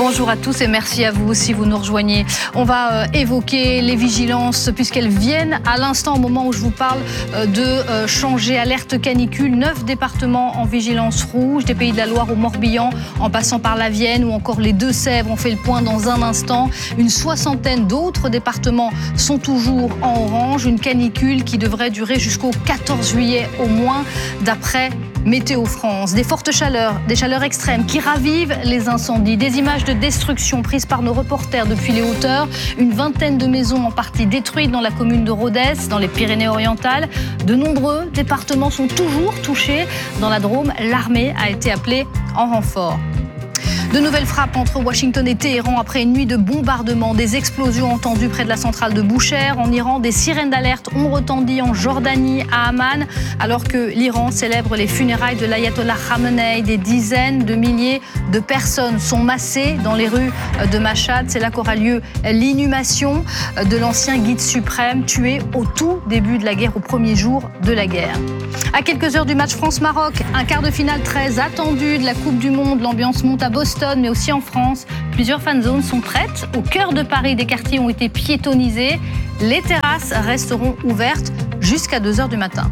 Bonjour à tous et merci à vous si vous nous rejoignez. On va évoquer les vigilances puisqu'elles viennent à l'instant au moment où je vous parle de changer alerte canicule. 9 départements en vigilance rouge, des Pays de la Loire au Morbihan en passant par la Vienne ou encore les Deux-Sèvres. On fait le point dans un instant. Une soixantaine d'autres départements sont toujours en orange. Une canicule qui devrait durer jusqu'au 14 juillet au moins d'après Météo France. Des fortes chaleurs, des chaleurs extrêmes qui ravivent les incendies. Des images de destruction prises par nos reporters depuis les hauteurs. Une vingtaine de maisons en partie détruites dans la commune de Rodez, dans les Pyrénées-Orientales. De nombreux départements sont toujours touchés. Dans la Drôme, l'armée a été appelée en renfort. De nouvelles frappes entre Washington et Téhéran après une nuit de bombardements. Des explosions entendues près de la centrale de Boucher. En Iran, des sirènes d'alerte ont retenti en Jordanie, à Amman, alors que l'Iran célèbre les funérailles de l'ayatollah Khamenei. Des dizaines de milliers de personnes sont massées dans les rues de Mashhad. C'est là qu'aura lieu l'inhumation de l'ancien guide suprême tué au tout début de la guerre, au premier jour de la guerre. À quelques heures du match France-Maroc, un quart de finale très attendu de la Coupe du Monde. L'ambiance monte à Boston, mais aussi en France. Plusieurs fanzones sont prêtes. Au cœur de Paris, des quartiers ont été piétonnisés. Les terrasses resteront ouvertes jusqu'à 2h du matin.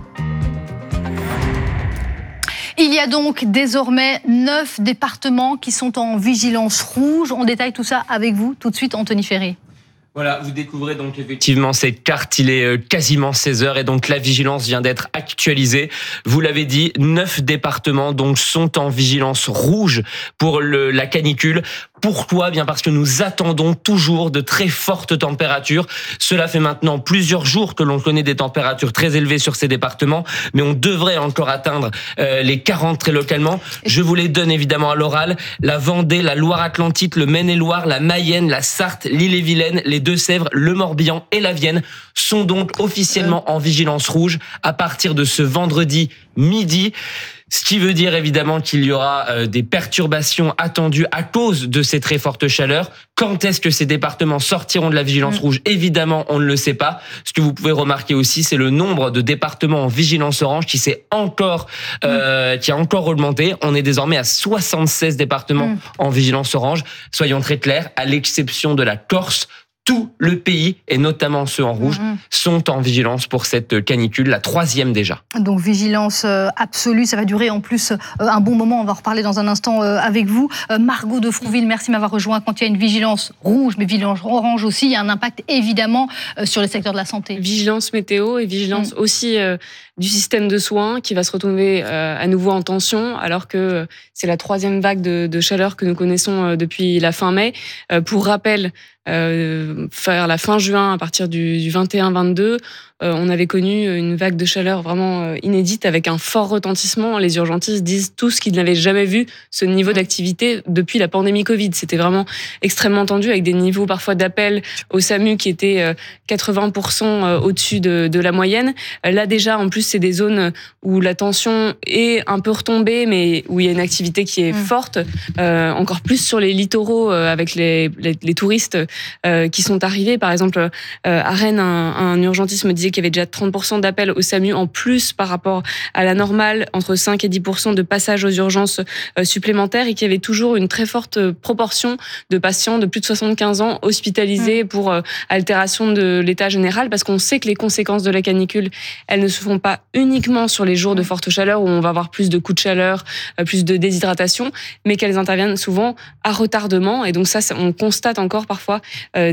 Il y a donc désormais 9 départements qui sont en vigilance rouge. On détaille tout ça avec vous tout de suite, Anthony Ferry. Voilà, vous découvrez donc effectivement cette carte, il est quasiment 16h et donc la vigilance vient d'être actualisée. Vous l'avez dit, 9 départements donc sont en vigilance rouge pour la canicule. Pourquoi ? Bien parce que nous attendons toujours de très fortes températures. Cela fait maintenant plusieurs jours que l'on connaît des températures très élevées sur ces départements, mais on devrait encore atteindre les 40 très localement. Je vous les donne évidemment à l'oral. La Vendée, la Loire-Atlantique, le Maine-et-Loire, la Mayenne, la Sarthe, l'Ille-et-Vilaine, les Deux-Sèvres, le Morbihan et la Vienne sont donc officiellement en vigilance rouge à partir de ce vendredi midi. Ce qui veut dire évidemment qu'il y aura des perturbations attendues à cause de ces très fortes chaleurs. Quand est-ce que ces départements sortiront de la vigilance rouge ? Évidemment, on ne le sait pas. Ce que vous pouvez remarquer aussi, c'est le nombre de départements en vigilance orange qui a encore augmenté. On est désormais à 76 départements en vigilance orange. Soyons très clairs, à l'exception de la Corse, tout le pays, et notamment ceux en rouge, sont en vigilance pour cette canicule, la 3e déjà. Donc vigilance absolue, ça va durer en plus un bon moment, on va en reparler dans un instant avec vous. Margot de Frouville, merci de m'avoir rejoint. Quand il y a une vigilance rouge, mais vigilance orange aussi, il y a un impact évidemment sur le secteur de la santé. Vigilance météo et vigilance aussi du système de soins qui va se retrouver à nouveau en tension, alors que c'est la 3e vague de chaleur que nous connaissons depuis la fin mai. Pour rappel, faire la fin juin, à partir du 21-22, on avait connu une vague de chaleur vraiment inédite avec un fort retentissement. Les urgentistes disent tous qu'ils n'avaient jamais vu ce niveau d'activité depuis la pandémie Covid. C'était vraiment extrêmement tendu avec des niveaux parfois d'appel au SAMU qui étaient 80% au-dessus de la moyenne. Là déjà, en plus, c'est des zones où la tension est un peu retombée, mais où il y a une activité qui est forte. Encore plus sur les littoraux avec les touristes qui sont arrivés. Par exemple, à Rennes, un urgentiste me disait qu'il y avait déjà 30% d'appels au SAMU en plus par rapport à la normale, entre 5 et 10% de passages aux urgences supplémentaires, et qu'il y avait toujours une très forte proportion de patients de plus de 75 ans hospitalisés pour altération de l'état général, parce qu'on sait que les conséquences de la canicule, elles ne se font pas uniquement sur les jours de forte chaleur où on va avoir plus de coups de chaleur, plus de déshydratation, mais qu'elles interviennent souvent à retardement. Et donc ça, on constate encore parfois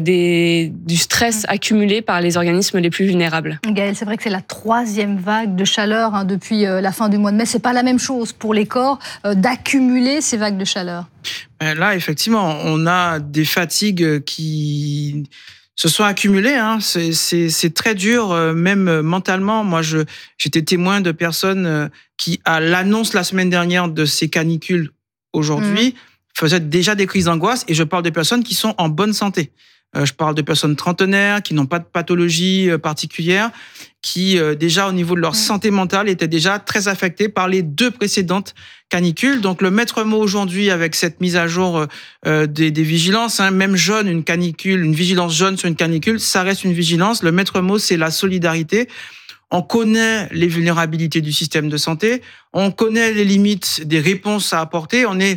du stress accumulé par les organismes les plus vulnérables. Gaëlle, c'est vrai que c'est la 3e vague de chaleur depuis la fin du mois de mai. C'est pas la même chose pour les corps d'accumuler ces vagues de chaleur. Là, effectivement, on a des fatigues qui se sont accumulées. C'est très dur, même mentalement. Moi, j'étais témoin de personnes qui, à l'annonce la semaine dernière de ces canicules aujourd'hui, faisaient déjà des crises d'angoisse. Et je parle de personnes qui sont en bonne santé. Je parle de personnes trentenaires qui n'ont pas de pathologie particulière, qui déjà au niveau de leur santé mentale étaient déjà très affectées par les 2 précédentes canicules. Donc le maître mot aujourd'hui avec cette mise à jour des vigilances, même jaune, une canicule, une vigilance jaune sur une canicule, ça reste une vigilance. Le maître mot, c'est la solidarité. On connaît les vulnérabilités du système de santé, on connaît les limites des réponses à apporter, on est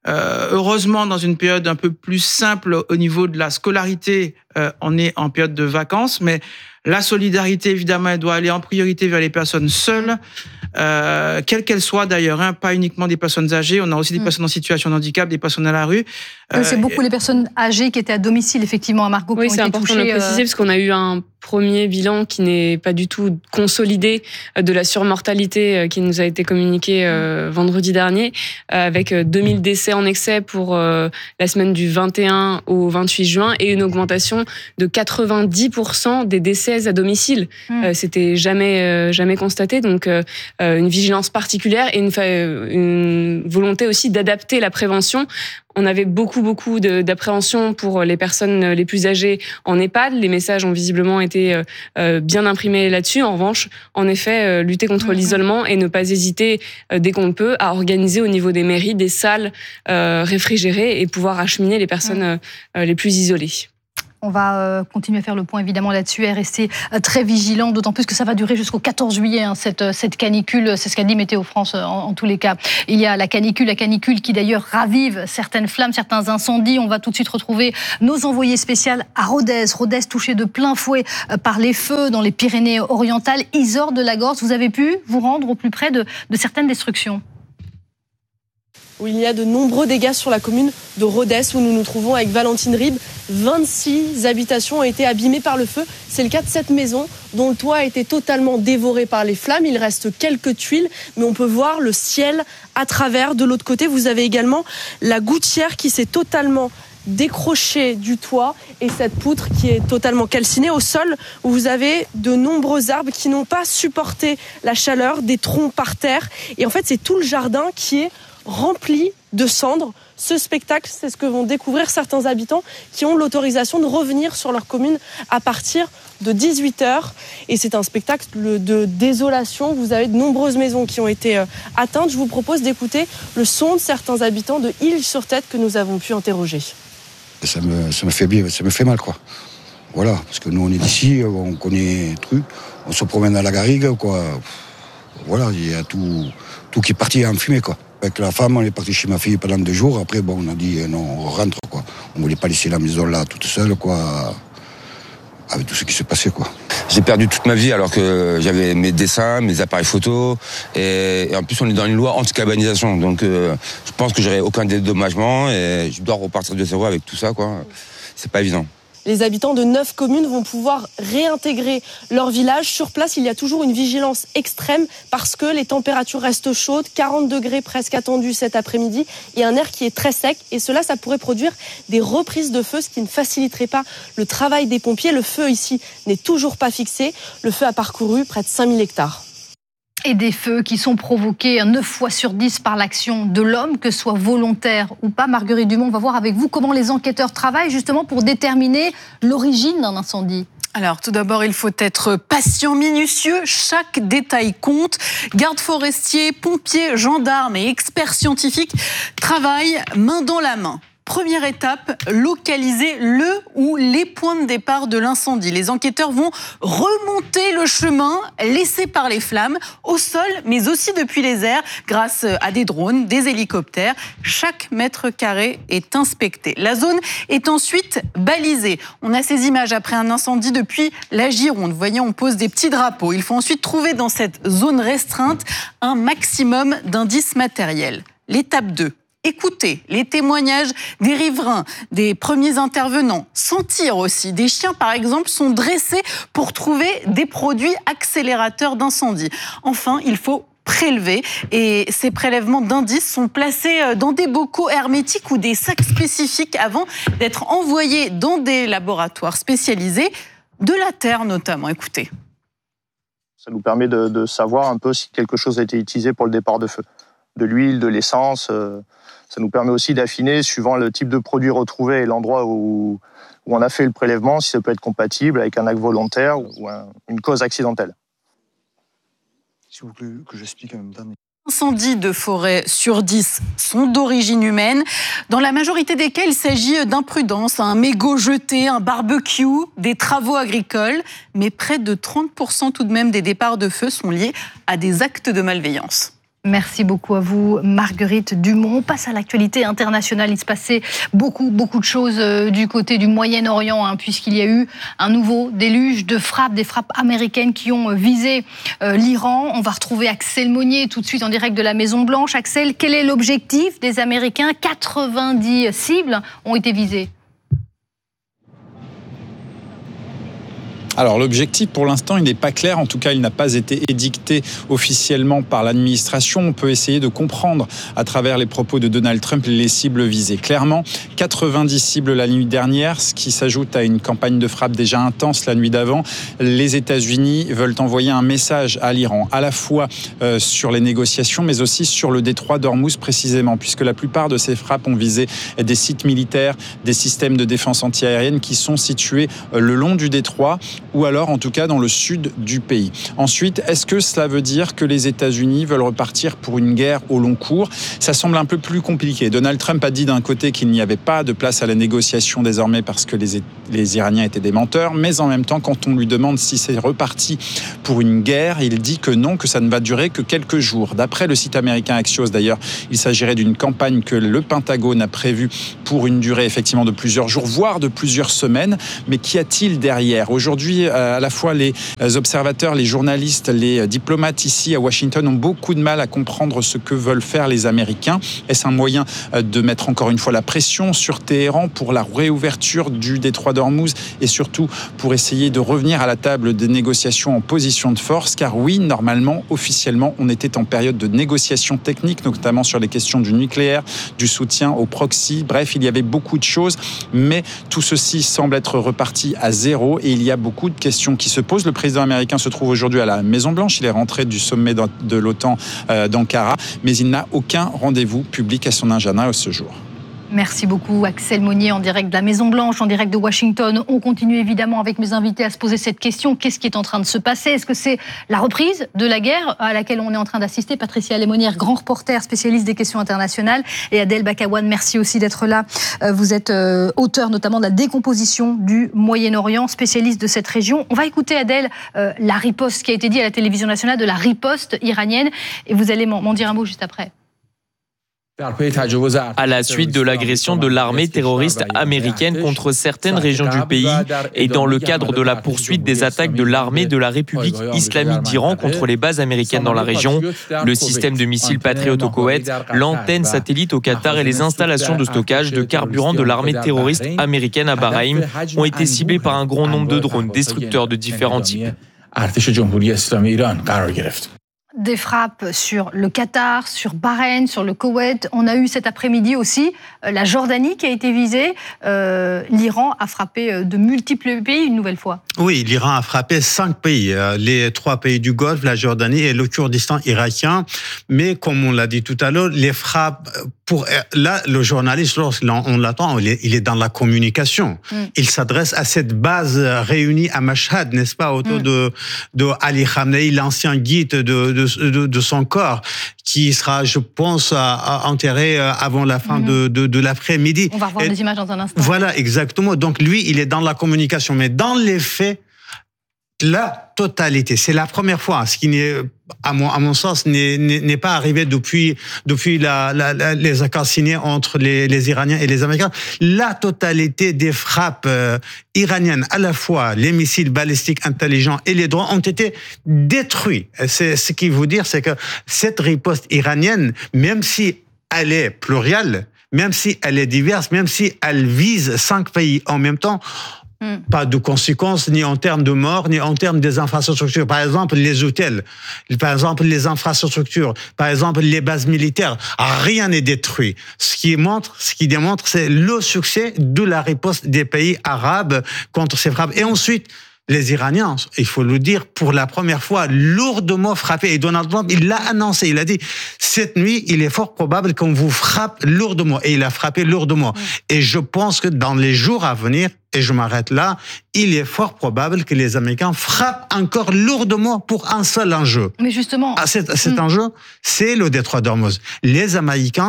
heureusement, dans une période un peu plus simple au niveau de la scolarité, on est en période de vacances, mais la solidarité, évidemment, elle doit aller en priorité vers les personnes seules, quelles qu'elles soient d'ailleurs, hein, pas uniquement des personnes âgées. On a aussi des personnes en situation de handicap, des personnes à la rue. C'est beaucoup les personnes âgées qui étaient à domicile, effectivement, à Margot, qui ont été touchées. Oui, c'est important de le préciser, parce qu'on a eu un premier bilan qui n'est pas du tout consolidé de la surmortalité qui nous a été communiqué vendredi dernier, avec 2000 décès en excès pour la semaine du 21 au 28 juin et une augmentation de 90% des décès à domicile. C'était jamais constaté, donc une vigilance particulière et une volonté aussi d'adapter la prévention. On avait beaucoup d'appréhension pour les personnes les plus âgées en EHPAD. Les messages ont visiblement été bien imprimés là-dessus. En revanche, en effet, lutter contre l'isolement et ne pas hésiter, dès qu'on le peut, à organiser au niveau des mairies des salles réfrigérées et pouvoir acheminer les personnes les plus isolées. On va continuer à faire le point évidemment là-dessus et rester très vigilant, d'autant plus que ça va durer jusqu'au 14 juillet, hein, cette canicule. C'est ce qu'a dit Météo France en tous les cas. Il y a la canicule qui d'ailleurs ravive certaines flammes, certains incendies. On va tout de suite retrouver nos envoyés spéciaux à Rodez. Rodez touché de plein fouet par les feux dans les Pyrénées-Orientales. Isor de la Gorse, vous avez pu vous rendre au plus près de certaines destructions? Où il y a de nombreux dégâts sur la commune de Rodez, où nous nous trouvons avec Valentine Ribes. 26 habitations ont été abîmées par le feu. C'est le cas de cette maison dont le toit a été totalement dévoré par les flammes. Il reste quelques tuiles, mais on peut voir le ciel à travers. De l'autre côté, vous avez également la gouttière qui s'est totalement décrochée du toit et cette poutre qui est totalement calcinée au sol, où vous avez de nombreux arbres qui n'ont pas supporté la chaleur, des troncs par terre. Et en fait, c'est tout le jardin qui est rempli de cendres. Ce spectacle, c'est ce que vont découvrir certains habitants qui ont l'autorisation de revenir sur leur commune à partir de 18h. Et c'est un spectacle de désolation. Vous avez de nombreuses maisons qui ont été atteintes. Je vous propose d'écouter le son de certains habitants de Ille-sur-Tête que nous avons pu interroger. Ça me fait mal, quoi. Voilà, parce que nous, on est d'ici, on connaît le truc, on se promène à la garrigue, quoi. Voilà, il y a tout qui est parti en fumée, quoi. Avec la femme, on est parti chez ma fille pendant 2 jours. Après, bon, on a dit non, on rentre, quoi. On voulait pas laisser la maison là toute seule, quoi, avec tout ce qui s'est passé, quoi. J'ai perdu toute ma vie alors que j'avais mes dessins, mes appareils photos, et en plus on est dans une loi anti-cabanisation, donc je pense que j'aurai aucun dédommagement et je dois repartir de zéro avec tout ça, quoi. C'est pas évident. Les habitants de 9 communes vont pouvoir réintégrer leur village. Sur place, il y a toujours une vigilance extrême parce que les températures restent chaudes, 40 degrés presque attendus cet après-midi, et un air qui est très sec. Et cela, ça pourrait produire des reprises de feu, ce qui ne faciliterait pas le travail des pompiers. Le feu ici n'est toujours pas fixé. Le feu a parcouru près de 5000 hectares. Et des feux qui sont provoqués 9 fois sur 10 par l'action de l'homme, que ce soit volontaire ou pas. Marguerite Dumont, on va voir avec vous comment les enquêteurs travaillent justement pour déterminer l'origine d'un incendie. Alors, tout d'abord, il faut être patient, minutieux. Chaque détail compte. Gardes forestiers, pompiers, gendarmes et experts scientifiques travaillent main dans la main. Première étape, localiser le ou les points de départ de l'incendie. Les enquêteurs vont remonter le chemin laissé par les flammes au sol, mais aussi depuis les airs, grâce à des drones, des hélicoptères. Chaque mètre carré est inspecté. La zone est ensuite balisée. On a ces images après un incendie depuis la Gironde. Vous voyez, on pose des petits drapeaux. Il faut ensuite trouver dans cette zone restreinte un maximum d'indices matériels. L'étape 2. Écoutez les témoignages des riverains, des premiers intervenants, sentir aussi. Des chiens, par exemple, sont dressés pour trouver des produits accélérateurs d'incendie. Enfin, il faut prélever et ces prélèvements d'indices sont placés dans des bocaux hermétiques ou des sacs spécifiques avant d'être envoyés dans des laboratoires spécialisés, de la terre notamment. Écoutez. Ça nous permet de savoir un peu si quelque chose a été utilisé pour le départ de feu. De l'huile, de l'essence. Ça nous permet aussi d'affiner, suivant le type de produit retrouvé et l'endroit où on a fait le prélèvement, si ça peut être compatible avec un acte volontaire ou une cause accidentelle. S'il vous plaît, que j'explique en même temps. Incendies de forêt sur 10 sont d'origine humaine, dans la majorité desquels il s'agit d'imprudence, un mégot jeté, un barbecue, des travaux agricoles, mais près de 30% tout de même des départs de feu sont liés à des actes de malveillance. Merci beaucoup à vous, Marguerite Dumont. On passe à l'actualité internationale. Il se passait beaucoup de choses du côté du Moyen-Orient, puisqu'il y a eu un nouveau déluge de frappes, des frappes américaines qui ont visé l'Iran. On va retrouver Axel Monnier tout de suite en direct de la Maison-Blanche. Axel, quel est l'objectif des Américains ? 90 cibles ont été visées. Alors l'objectif pour l'instant il n'est pas clair, en tout cas il n'a pas été édicté officiellement par l'administration. On peut essayer de comprendre à travers les propos de Donald Trump les cibles visées. Clairement 90 cibles la nuit dernière, ce qui s'ajoute à une campagne de frappe déjà intense la nuit d'avant. Les États-Unis veulent envoyer un message à l'Iran, à la fois sur les négociations mais aussi sur le détroit d'Ormuz précisément, puisque la plupart de ces frappes ont visé des sites militaires, des systèmes de défense antiaérienne qui sont situés le long du détroit, ou alors en tout cas dans le sud du pays. Ensuite, est-ce que cela veut dire que les États-Unis veulent repartir pour une guerre au long cours ? Ça semble un peu plus compliqué. Donald Trump a dit d'un côté qu'il n'y avait pas de place à la négociation désormais parce que les Iraniens étaient des menteurs, mais en même temps, quand on lui demande si c'est reparti pour une guerre, il dit que non, que ça ne va durer que quelques jours. D'après le site américain Axios d'ailleurs, il s'agirait d'une campagne que le Pentagone a prévue pour une durée effectivement de plusieurs jours, voire de plusieurs semaines. Mais qu'y a-t-il derrière ? Aujourd'hui, à la fois les observateurs, les journalistes, les diplomates ici à Washington ont beaucoup de mal à comprendre ce que veulent faire les Américains. Est-ce un moyen de mettre encore une fois la pression sur Téhéran pour la réouverture du détroit d'Ormuz et surtout pour essayer de revenir à la table des négociations en position de force? Car oui, normalement, officiellement, on était en période de négociations techniques, notamment sur les questions du nucléaire, du soutien au proxy. Bref, il y avait beaucoup de choses, mais tout ceci semble être reparti à zéro et il y a beaucoup de questions qui se posent. Le président américain se trouve aujourd'hui à la Maison-Blanche. Il est rentré du sommet de l'OTAN d'Ankara, mais il n'a aucun rendez-vous public à son agenda à ce jour. Merci beaucoup Axel Monnier en direct de la Maison-Blanche, en direct de Washington. On continue évidemment avec mes invités à se poser cette question. Qu'est-ce qui est en train de se passer ? Est-ce que c'est la reprise de la guerre à laquelle on est en train d'assister ? Patricia Lémonière, grand reporter, spécialiste des questions internationales. Et Adel Bakawan, merci aussi d'être là. Vous êtes auteur notamment de la décomposition du Moyen-Orient, spécialiste de cette région. On va écouter Adel, la riposte qui a été dit à la télévision nationale, de la riposte iranienne. Et vous allez m'en dire un mot juste après. À la suite de l'agression de l'armée terroriste américaine contre certaines régions du pays et dans le cadre de la poursuite des attaques de l'armée de la République islamique d'Iran contre les bases américaines dans la région, le système de missiles Patriot au Koweït, l'antenne satellite au Qatar et les installations de stockage de carburant de l'armée terroriste américaine à Bahreïn ont été ciblés par un grand nombre de drones destructeurs de différents types. Des frappes sur le Qatar, sur Bahreïn, sur le Koweït. On a eu cet après-midi aussi la Jordanie qui a été visée. L'Iran a frappé de multiples pays une nouvelle fois. Oui, l'Iran a frappé 5 pays. Les 3 pays du Golfe, la Jordanie et le Kurdistan irakien. Mais comme on l'a dit tout à l'heure, les frappes... Là, le journaliste, lorsqu'on l'attend, il est dans la communication. Il s'adresse à cette base réunie à Mashhad, n'est-ce pas, autour de Ali Khamenei, l'ancien guide de son corps, qui sera, je pense, enterré avant la fin de l'après-midi. On va revoir des images dans un instant. Voilà, exactement. Donc lui, il est dans la communication. Mais dans les faits, la totalité, c'est la première fois, ce qui n'est, à mon sens, n'est pas arrivé depuis les accords signés entre les Iraniens et les Américains. La totalité des frappes iraniennes, à la fois les missiles balistiques intelligents et les drones, ont été détruits. C'est ce qui veut dire, c'est que cette riposte iranienne, même si elle est plurielle, même si elle est diverse, même si elle vise 5 pays en même temps, pas de conséquences, ni en termes de morts, ni en termes des infrastructures. Par exemple, les hôtels, par exemple, les infrastructures, par exemple, les bases militaires. Rien n'est détruit. Ce qui démontre, c'est le succès de la riposte des pays arabes contre ces frappes. Et ensuite, les Iraniens, il faut le dire, pour la première fois, lourdement frappés. Et Donald Trump, il l'a annoncé. Il a dit, cette nuit, il est fort probable qu'on vous frappe lourdement. Et il a frappé lourdement. Et je pense que dans les jours à venir, et je m'arrête là, il est fort probable que les Américains frappent encore lourdement pour un seul enjeu. Mais justement... Cet enjeu, c'est le détroit d'Ormuz. Les Américains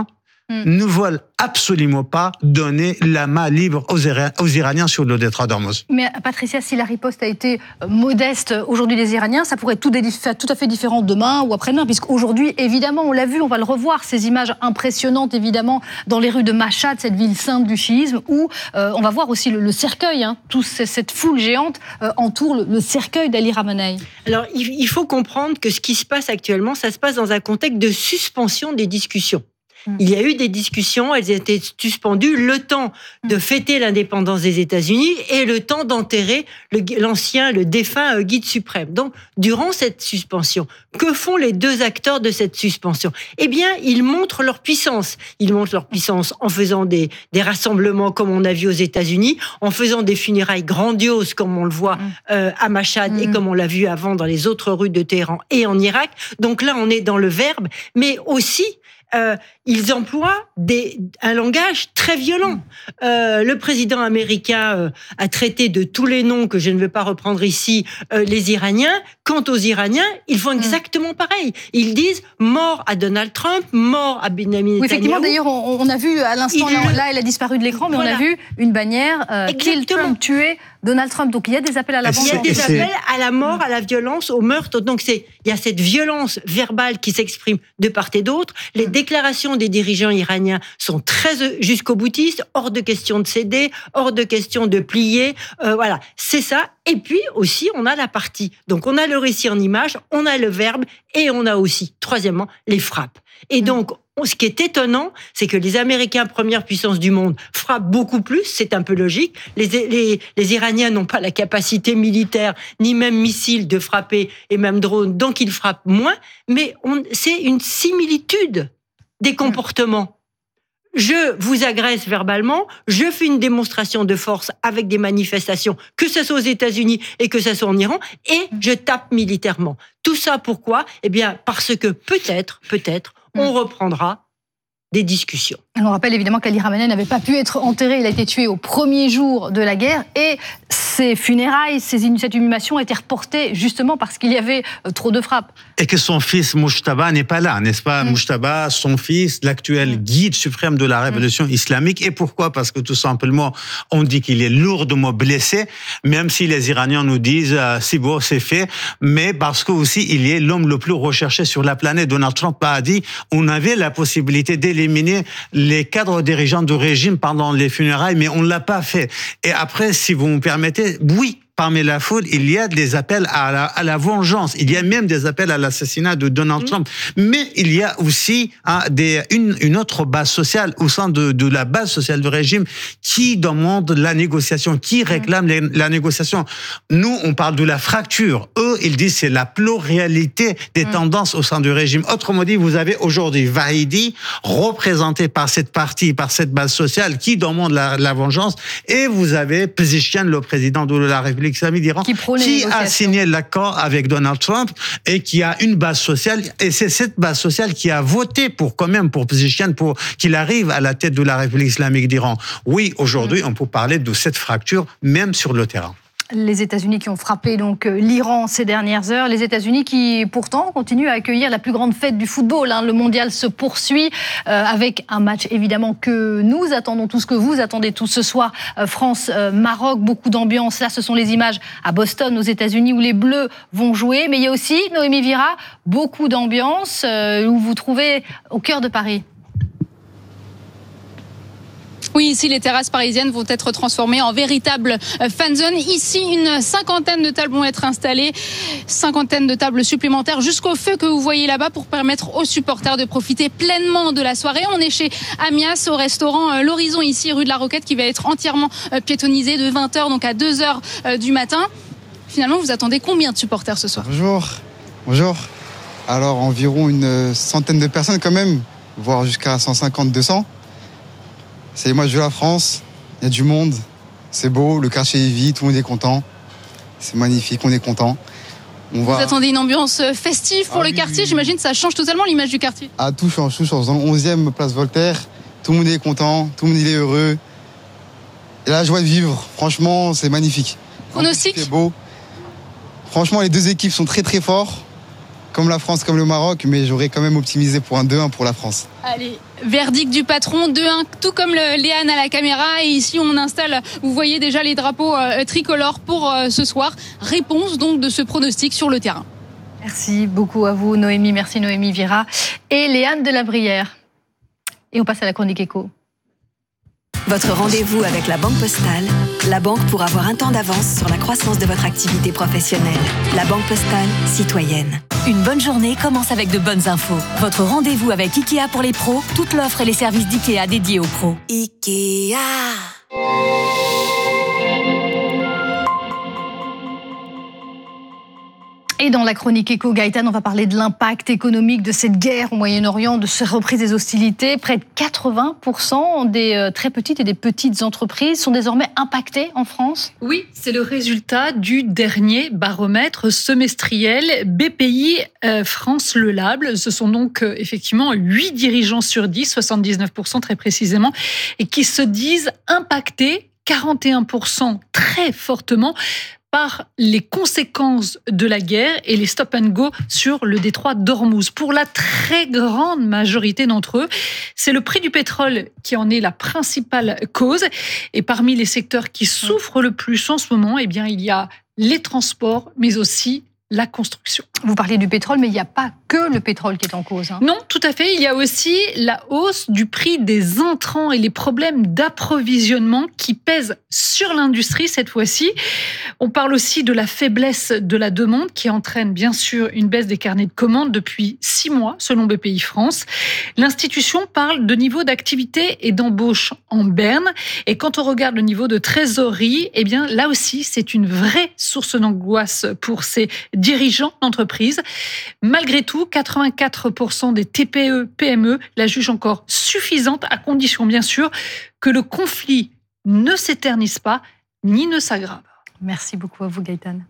ne veulent absolument pas donner la main libre aux Iraniens sur le détroit d'Ormuz. Mais Patricia, si la riposte a été modeste aujourd'hui des Iraniens, ça pourrait être tout à fait différent demain ou après-demain, puisqu'aujourd'hui, évidemment, on l'a vu, on va le revoir, ces images impressionnantes, évidemment, dans les rues de Mashhad, cette ville sainte du chiisme, où on va voir aussi le cercueil, toute cette foule géante entoure le cercueil d'Ali Khamenei. Alors, il faut comprendre que ce qui se passe actuellement, ça se passe dans un contexte de suspension des discussions. Il y a eu des discussions, elles étaient suspendues, le temps de fêter l'indépendance des États-Unis et le temps d'enterrer le défunt guide suprême. Donc, durant cette suspension, que font les deux acteurs de cette suspension ? Eh bien, ils montrent leur puissance. Ils montrent leur puissance en faisant des rassemblements comme on a vu aux États-Unis, en faisant des funérailles grandioses comme on le voit à Mashhad et comme on l'a vu avant dans les autres rues de Téhéran et en Irak. Donc là, on est dans le verbe, mais aussi ils emploient un langage très violent. Le président américain a traité de tous les noms que je ne vais pas reprendre ici les Iraniens. Quant aux Iraniens, ils font exactement pareil. Ils disent mort à Donald Trump, mort à Benjamin Netanyahu. Oui, effectivement, d'ailleurs, on a vu à l'instant, là, elle a disparu de l'écran, mais voilà. On a vu une bannière Kill Trump, tuer Donald Trump. Donc il y a des appels à la vengeance. Il y a des appels à la mort, à la violence, au meurtre. Donc il y a cette violence verbale qui s'exprime de part et d'autre. Les déclarations des dirigeants iraniens sont très jusqu'au boutiste, hors de question de céder, hors de question de plier. Voilà, c'est ça. Et puis aussi, on a la partie. Donc on a le récit en images, on a le verbe et on a aussi, troisièmement, les frappes. Et donc, ce qui est étonnant, c'est que les Américains, première puissance du monde, frappent beaucoup plus, c'est un peu logique. Les Iraniens n'ont pas la capacité militaire, ni même missile de frapper, et même drone, donc ils frappent moins, mais c'est une similitude des comportements. Je vous agresse verbalement, je fais une démonstration de force avec des manifestations, que ce soit aux États-Unis et que ce soit en Iran, et je tape militairement. Tout ça pourquoi ? Eh bien, parce que peut-être, on reprendra des discussions. On rappelle évidemment qu'Ali Khamenei n'avait pas pu être enterré, il a été tué au premier jour de la guerre et ses funérailles, cette inhumation a été reportée justement parce qu'il y avait trop de frappes. Et que son fils Mujtaba n'est pas là, n'est-ce pas ? Mujtaba, son fils, l'actuel guide suprême de la révolution islamique. Et pourquoi ? Parce que tout simplement, on dit qu'il est lourdement blessé, même si les Iraniens nous disent c'est bon, c'est fait, mais parce que aussi il est l'homme le plus recherché sur la planète. Donald Trump a dit on avait la possibilité d'éliminer les cadres dirigeants du régime pendant les funérailles, mais on ne l'a pas fait. Et après, si vous me permettez, oui, parmi la foule, il y a des appels à la vengeance. Il y a même des appels à l'assassinat de Donald Trump. Mais il y a aussi une autre base sociale au sein de la base sociale du régime qui demande la négociation, qui réclame la négociation. Nous, on parle de la fracture. Eux, ils disent c'est la pluralité des tendances au sein du régime. Autrement dit, vous avez aujourd'hui Vahidi, représenté par cette partie, par cette base sociale qui demande la vengeance, et vous avez Pezeshkian, le président de la République islamique d'Iran, qui a signé l'accord avec Donald Trump et qui a une base sociale. Et c'est cette base sociale qui a voté pour Pezeshkian, pour qu'il arrive à la tête de la République islamique d'Iran. Oui, aujourd'hui, on peut parler de cette fracture, même sur le terrain. Les États-Unis qui ont frappé donc l'Iran ces dernières heures, les États-Unis qui pourtant continuent à accueillir la plus grande fête du football. Le mondial se poursuit avec un match évidemment que nous attendons tous, que vous attendez tous ce soir. France-Maroc, beaucoup d'ambiance. Là, ce sont les images à Boston, aux États-Unis, où les Bleus vont jouer. Mais il y a aussi, Noémie Vira, beaucoup d'ambiance où vous trouvez au cœur de Paris. Oui, ici, les terrasses parisiennes vont être transformées en véritable fan zone. Ici, une cinquantaine de tables vont être installées, cinquantaine de tables supplémentaires jusqu'au feu que vous voyez là-bas pour permettre aux supporters de profiter pleinement de la soirée. On est chez Amias, au restaurant L'Horizon, ici, rue de la Roquette, qui va être entièrement piétonnisé de 20h donc à 2h du matin. Finalement, vous attendez combien de supporters ce soir ? Bonjour. Alors, environ une centaine de personnes quand même, voire jusqu'à 150-200. C'est les matchs de la France, il y a du monde, c'est beau, le quartier est vide, tout le monde est content. C'est magnifique, on est content. Vous attendez une ambiance festive pour le quartier, j'imagine que ça change totalement l'image du quartier. Ah, tout change. Dans le 11e place Voltaire, tout le monde est content, tout le monde est heureux. Et la joie de vivre, franchement, c'est magnifique. Pronostic ? C'est beau. Franchement, les deux équipes sont très très fortes. comme la France, comme le Maroc, mais j'aurais quand même optimisé pour un 2-1 pour la France. Allez, verdict du patron, 2-1, tout comme Léane à la caméra. Et ici, on installe, vous voyez déjà les drapeaux tricolores pour ce soir. Réponse donc de ce pronostic sur le terrain. Merci beaucoup à vous, Noémie. Merci Noémie Vira et Léane Delabrière. Et on passe à la chronique éco. Votre rendez-vous avec la Banque Postale, la banque pour avoir un temps d'avance sur la croissance de votre activité professionnelle. La Banque Postale, citoyenne. Une bonne journée commence avec de bonnes infos. Votre rendez-vous avec Ikea pour les pros, toute l'offre et les services d'Ikea dédiés aux pros. Ikea. Et dans la chronique éco, Gaëtan, on va parler de l'impact économique de cette guerre au Moyen-Orient, de cette reprise des hostilités. Près de 80% des très petites et des petites entreprises sont désormais impactées en France. Oui, c'est le résultat du dernier baromètre semestriel BPI France Le Lable. Ce sont donc effectivement 8 dirigeants sur 10, 79% très précisément, et qui se disent impactés, 41% très fortement, par les conséquences de la guerre et les stop and go sur le détroit d'Ormuz. Pour la très grande majorité d'entre eux, c'est le prix du pétrole qui en est la principale cause. Et parmi les secteurs qui souffrent le plus en ce moment, eh bien, il y a les transports, mais aussi la construction. Vous parlez du pétrole, mais il n'y a pas que le pétrole qui est en cause. Non, tout à fait. Il y a aussi la hausse du prix des intrants et les problèmes d'approvisionnement qui pèsent sur l'industrie cette fois-ci. On parle aussi de la faiblesse de la demande qui entraîne bien sûr une baisse des carnets de commandes depuis 6 mois, selon BPI France. L'institution parle de niveau d'activité et d'embauche en berne. Et quand on regarde le niveau de trésorerie, eh bien là aussi, c'est une vraie source d'angoisse pour ces dirigeants d'entreprise. Malgré tout, 84% des TPE-PME la jugent encore suffisante, à condition bien sûr que le conflit ne s'éternise pas ni ne s'aggrave. Merci beaucoup à vous, Gaëtan.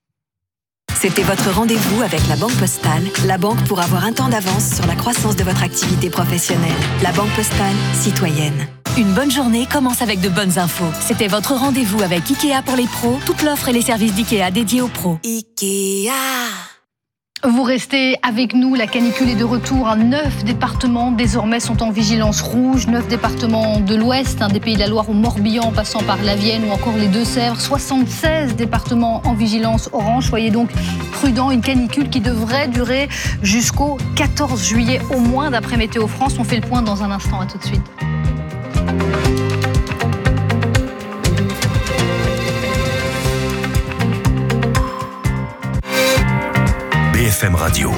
C'était votre rendez-vous avec la Banque Postale, la banque pour avoir un temps d'avance sur la croissance de votre activité professionnelle. La Banque Postale, citoyenne. Une bonne journée commence avec de bonnes infos. C'était votre rendez-vous avec Ikea pour les pros, toute l'offre et les services d'Ikea dédiés aux pros. Ikea. Vous restez avec nous, la canicule est de retour. 9 départements désormais sont en vigilance rouge. 9 départements de l'Ouest, des Pays de la Loire au Morbihan, en passant par la Vienne ou encore les Deux-Sèvres. 76 départements en vigilance orange. Soyez donc prudents, une canicule qui devrait durer jusqu'au 14 juillet au moins, d'après Météo France. On fait le point dans un instant, à tout de suite. BFM Radio.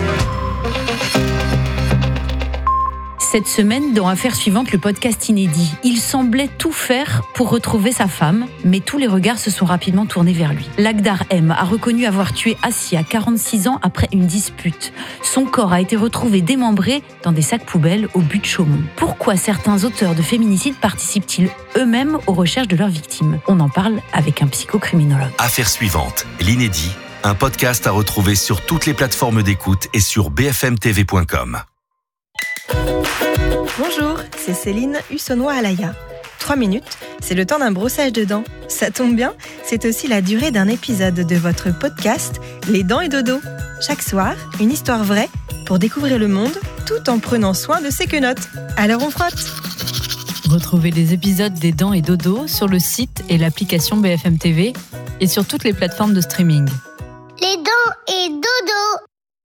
Cette semaine, dans Affaires suivantes, le podcast inédit. Il semblait tout faire pour retrouver sa femme, mais tous les regards se sont rapidement tournés vers lui. Lakhdar M a reconnu avoir tué Assia, 46 ans, après une dispute. Son corps a été retrouvé démembré dans des sacs poubelles au but de Chaumont. Pourquoi certains auteurs de féminicides participent-ils eux-mêmes aux recherches de leurs victimes ? On en parle avec un psychocriminologue. Affaires suivantes, l'inédit, un podcast à retrouver sur toutes les plateformes d'écoute et sur bfmtv.com. Bonjour, c'est Céline Hussonnois-Alaya. 3 minutes, c'est le temps d'un brossage de dents. Ça tombe bien, c'est aussi la durée d'un épisode de votre podcast Les Dents et Dodo. Chaque soir, une histoire vraie pour découvrir le monde tout en prenant soin de ses quenottes. Alors on frotte. Retrouvez les épisodes des Dents et Dodo sur le site et l'application BFM TV et sur toutes les plateformes de streaming. Les Dents et Dodo.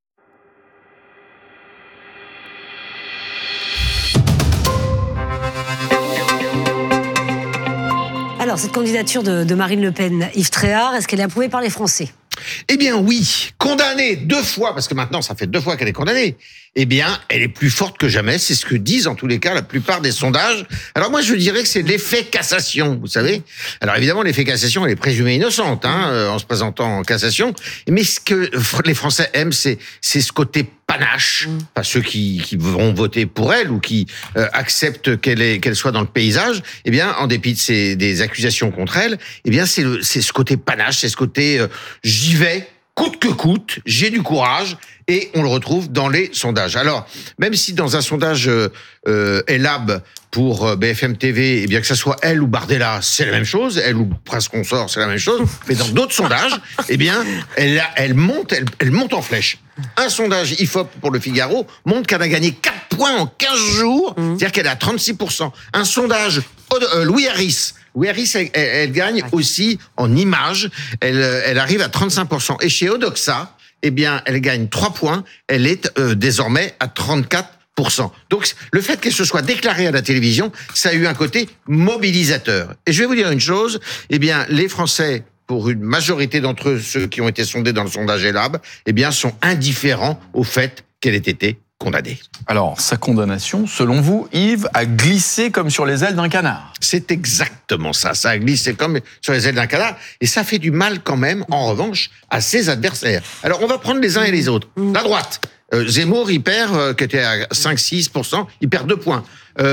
Alors, cette candidature de Marine Le Pen, Yves Tréhard, est-ce qu'elle est approuvée par les Français ? Eh bien oui, condamnée 2 fois, parce que maintenant ça fait 2 fois qu'elle est condamnée, eh bien elle est plus forte que jamais, c'est ce que disent en tous les cas la plupart des sondages. Alors moi je dirais que c'est l'effet cassation, vous savez. Alors évidemment l'effet cassation elle est présumée innocente en se présentant en cassation, mais ce que les Français aiment c'est ce côté panache, enfin ceux qui vont voter pour elle ou qui acceptent qu'elle soit dans le paysage, eh bien en dépit de des accusations contre elle, eh bien c'est ce côté panache, c'est ce côté j'y vais. coûte que coûte, j'ai du courage, et on le retrouve dans les sondages. Alors, même si dans un sondage Elab pour BFM TV, eh bien que ça soit elle ou Bardella, c'est la même chose, elle ou Prince Consort, c'est la même chose, mais dans d'autres sondages, eh bien, elle monte en flèche. Un sondage IFOP pour le Figaro montre qu'elle a gagné 4 points en 15 jours, c'est-à-dire qu'elle est à 36%. Un sondage Louis Harris, elle gagne aussi en images, elle arrive à 35%. Et chez Odoxa, eh bien, elle gagne 3 points, elle est désormais à 34%. Donc, le fait qu'elle se soit déclarée à la télévision, ça a eu un côté mobilisateur. Et je vais vous dire une chose, eh bien, les Français, pour une majorité d'entre eux, ceux qui ont été sondés dans le sondage Elab, eh bien, sont indifférents au fait qu'elle ait été condamnée. Alors, sa condamnation, selon vous, Yves, a glissé comme sur les ailes d'un canard. C'est exactement ça. Ça a glissé comme sur les ailes d'un canard. Et ça fait du mal quand même, en revanche, à ses adversaires. Alors, on va prendre les uns et les autres. La droite. Zemmour, il perd, qui était à 5-6%, il perd 2 points.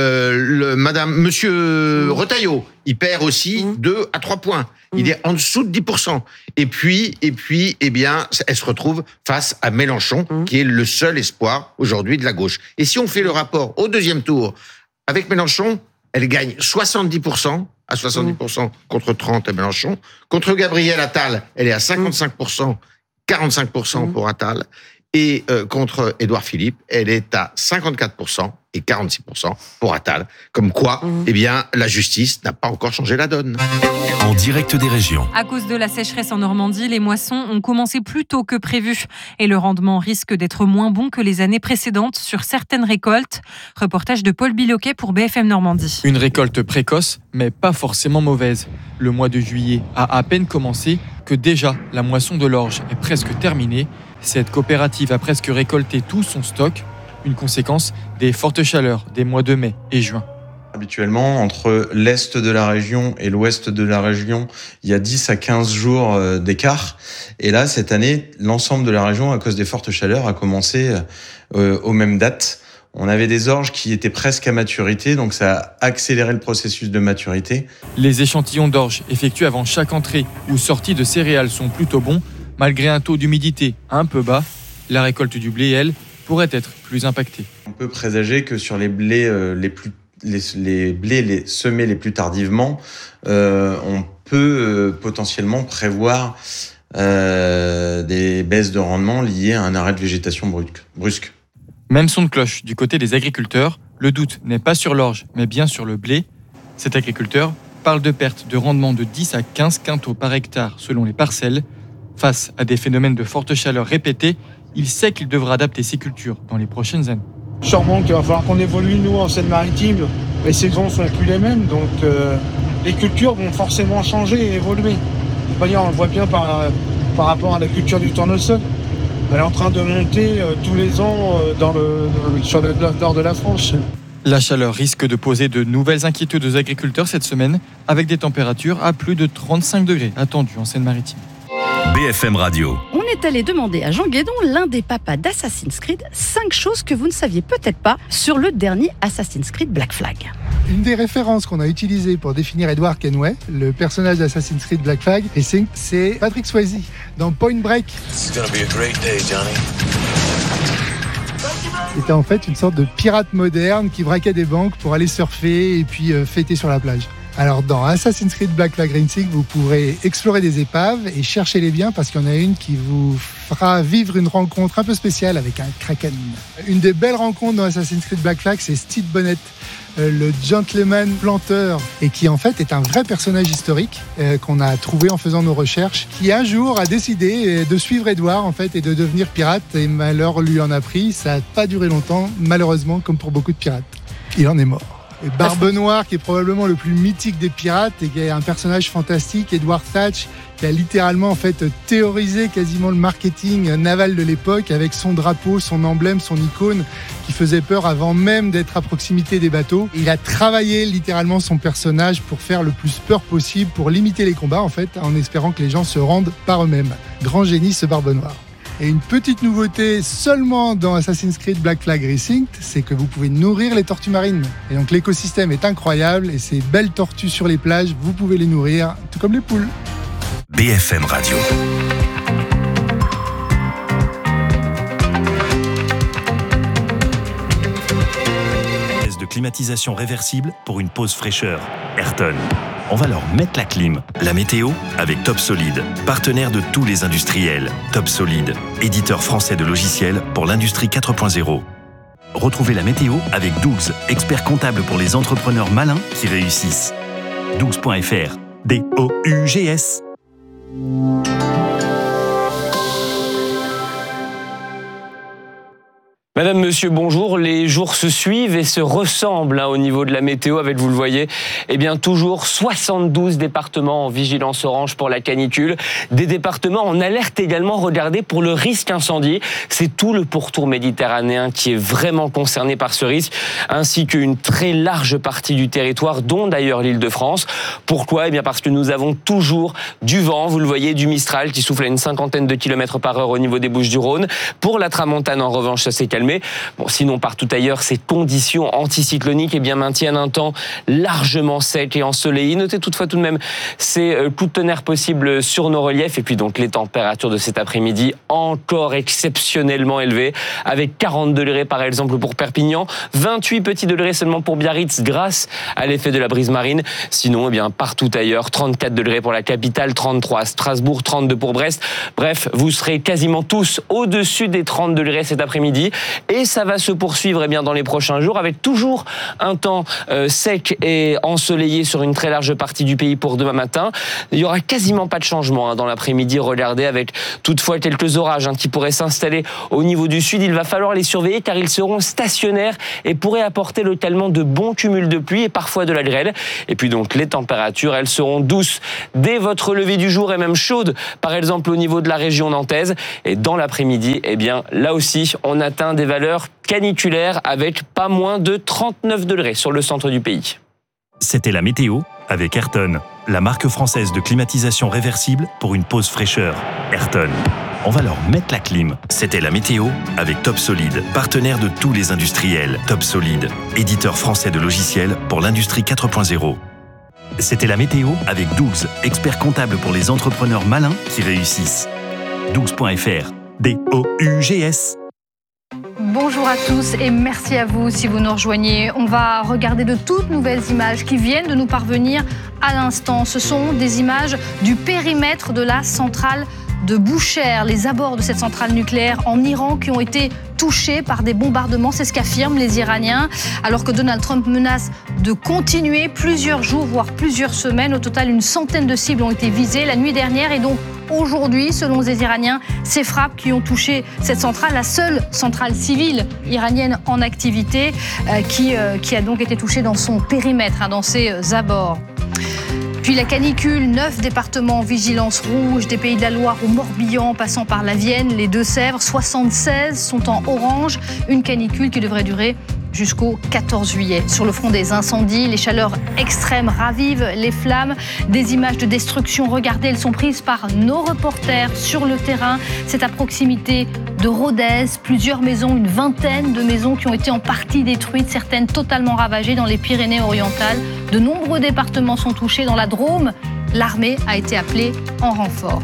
Monsieur Retailleau, il perd aussi 2 à 3 points. Il est en dessous de 10%. Et puis, eh bien, elle se retrouve face à Mélenchon, qui est le seul espoir aujourd'hui de la gauche. Et si on fait le rapport au deuxième tour, avec Mélenchon, elle gagne 70%, à 70% contre 30% à Mélenchon. Contre Gabriel Attal, elle est à 55%, 45% pour Attal. Et contre Édouard Philippe, elle est à 54% et 46% pour Attal. Comme quoi, eh bien, la justice n'a pas encore changé la donne. En direct des régions. À cause de la sécheresse en Normandie, les moissons ont commencé plus tôt que prévu. Et le rendement risque d'être moins bon que les années précédentes sur certaines récoltes. Reportage de Paul Biloquet pour BFM Normandie. Une récolte précoce, mais pas forcément mauvaise. Le mois de juillet a à peine commencé que déjà la moisson de l'orge est presque terminée. Cette coopérative a presque récolté tout son stock, une conséquence des fortes chaleurs des mois de mai et juin. Habituellement, entre l'est de la région et l'ouest de la région, il y a 10 à 15 jours d'écart. Et là, cette année, l'ensemble de la région, à cause des fortes chaleurs, a commencé aux mêmes dates. On avait des orges qui étaient presque à maturité, donc ça a accéléré le processus de maturité. Les échantillons d'orge effectués avant chaque entrée ou sortie de céréales sont plutôt bons. Malgré un taux d'humidité un peu bas, la récolte du blé, elle, pourrait être plus impactée. On peut présager que sur les blés les semés les plus tardivement, on peut potentiellement prévoir des baisses de rendement liées à un arrêt de végétation brusque. Même son de cloche du côté des agriculteurs, le doute n'est pas sur l'orge, mais bien sur le blé. Cet agriculteur parle de pertes de rendement de 10 à 15 quintaux par hectare selon les parcelles. Face à des phénomènes de forte chaleur répétés, il sait qu'il devra adapter ses cultures dans les prochaines années. Sûrement qu'il va falloir qu'on évolue, nous, en Seine-Maritime. Les saisons ne sont plus les mêmes, donc les cultures vont forcément changer et évoluer. On le voit bien par rapport à la culture du tournesol. Elle est en train de monter tous les ans sur le nord de la France. La chaleur risque de poser de nouvelles inquiétudes aux agriculteurs cette semaine, avec des températures à plus de 35 degrés attendues en Seine-Maritime. BFM Radio. On est allé demander à Jean Guédon, l'un des papas d'Assassin's Creed, 5 choses que vous ne saviez peut-être pas sur le dernier Assassin's Creed Black Flag. Une des références qu'on a utilisées pour définir Edward Kenway, le personnage d'Assassin's Creed Black Flag, c'est Patrick Swayze dans Point Break. It's gonna be a great day, Johnny. C'était en fait une sorte de pirate moderne qui braquait des banques pour aller surfer et puis fêter sur la plage. Alors dans Assassin's Creed Black Flag Rising, vous pourrez explorer des épaves et chercher les biens parce qu'il y en a une qui vous fera vivre une rencontre un peu spéciale avec un kraken. Une des belles rencontres dans Assassin's Creed Black Flag, c'est Steve Bonnet, le gentleman planteur, et qui en fait est un vrai personnage historique qu'on a trouvé en faisant nos recherches, qui un jour a décidé de suivre Edward en fait et de devenir pirate, et malheur lui en a pris. Ça n'a pas duré longtemps, malheureusement, comme pour beaucoup de pirates. Il en est mort. Et Barbe Noire, qui est probablement le plus mythique des pirates et qui est un personnage fantastique, Edward Thatch, qui a littéralement en fait théorisé quasiment le marketing naval de l'époque avec son drapeau, son emblème, son icône qui faisait peur avant même d'être à proximité des bateaux. Il a travaillé littéralement son personnage pour faire le plus peur possible, pour limiter les combats en fait, en espérant que les gens se rendent par eux-mêmes. Grand génie ce Barbe Noire. Et une petite nouveauté seulement dans Assassin's Creed Black Flag Rising, c'est que vous pouvez nourrir les tortues marines. Et donc l'écosystème est incroyable et ces belles tortues sur les plages, vous pouvez les nourrir, tout comme les poules. BFM Radio. climatisation réversible pour une pause fraîcheur. Ayrton. On va leur mettre la clim. La météo avec Top Solid, partenaire de tous les industriels. Top Solid, éditeur français de logiciels pour l'industrie 4.0. Retrouvez la météo avec Dougs, expert comptable pour les entrepreneurs malins qui réussissent. Dougs.fr. D-O-U-G-S. Madame, monsieur, bonjour. Les jours se suivent et se ressemblent au niveau de la météo avec, vous le voyez, toujours 72 départements en vigilance orange pour la canicule. Des départements en alerte également, regardez, pour le risque incendie. C'est tout le pourtour méditerranéen qui est vraiment concerné par ce risque, ainsi qu'une très large partie du territoire, dont d'ailleurs l'Île-de-France. Pourquoi ? Parce que nous avons toujours du vent, vous le voyez, du Mistral qui souffle à une 50aine de kilomètres par heure au niveau des Bouches-du-Rhône. Pour la Tramontane, en revanche, ça s'est calmé. Sinon, partout ailleurs, ces conditions anticycloniques maintiennent un temps largement sec et ensoleillé. Notez toutefois tout de même ces coups de tonnerre possibles sur nos reliefs. Et puis donc les températures de cet après-midi encore exceptionnellement élevées, avec 40 degrés par exemple pour Perpignan, 28 petits degrés seulement pour Biarritz grâce à l'effet de la brise marine. Sinon, partout ailleurs, 34 degrés pour la capitale, 33 à Strasbourg, 32 pour Brest. Bref, vous serez quasiment tous au-dessus des 30 degrés cet après-midi. Et ça va se poursuivre dans les prochains jours avec toujours un temps sec et ensoleillé sur une très large partie du pays pour demain matin. Il n'y aura quasiment pas de changement dans l'après-midi, regardez, avec toutefois quelques orages qui pourraient s'installer au niveau du sud. Il va falloir les surveiller car ils seront stationnaires et pourraient apporter localement de bons cumuls de pluie et parfois de la grêle. Et puis donc les températures, elles seront douces dès votre lever du jour et même chaudes, par exemple au niveau de la région nantaise. Et dans l'après-midi, là aussi, on atteint des valeurs caniculaires avec pas moins de 39 degrés sur le centre du pays. C'était la météo avec Ayrton, la marque française de climatisation réversible pour une pause fraîcheur. Ayrton. On va leur mettre la clim. C'était la météo avec Top Solid, partenaire de tous les industriels. Top Solid, éditeur français de logiciels pour l'industrie 4.0. C'était la météo avec Dougs, expert comptable pour les entrepreneurs malins qui réussissent. Dougs.fr. D-O-U-G-S. Bonjour à tous et merci à vous si vous nous rejoignez. On va regarder de toutes nouvelles images qui viennent de nous parvenir à l'instant. Ce sont des images du périmètre de la centrale de Boucher, les abords de cette centrale nucléaire en Iran qui ont été touchés par des bombardements. C'est ce qu'affirment les Iraniens. Alors que Donald Trump menace de continuer plusieurs jours, voire plusieurs semaines. Au total, une centaine de cibles ont été visées la nuit dernière et donc aujourd'hui, selon les Iraniens, ces frappes qui ont touché cette centrale, la seule centrale civile iranienne en activité, qui a donc été touchée dans son périmètre, dans ses abords. Puis la canicule, 9 départements en vigilance rouge, des Pays de la Loire au Morbihan, passant par la Vienne, les Deux-Sèvres, 76 sont en orange, une canicule qui devrait durer jusqu'au 14 juillet. Sur le front des incendies, les chaleurs extrêmes ravivent les flammes. Des images de destruction, regardez, elles sont prises par nos reporters sur le terrain. C'est à proximité de Rodez, plusieurs maisons, une vingtaine de maisons qui ont été en partie détruites, certaines totalement ravagées dans les Pyrénées-Orientales. De nombreux départements sont touchés. Dans la Drôme, l'armée a été appelée en renfort.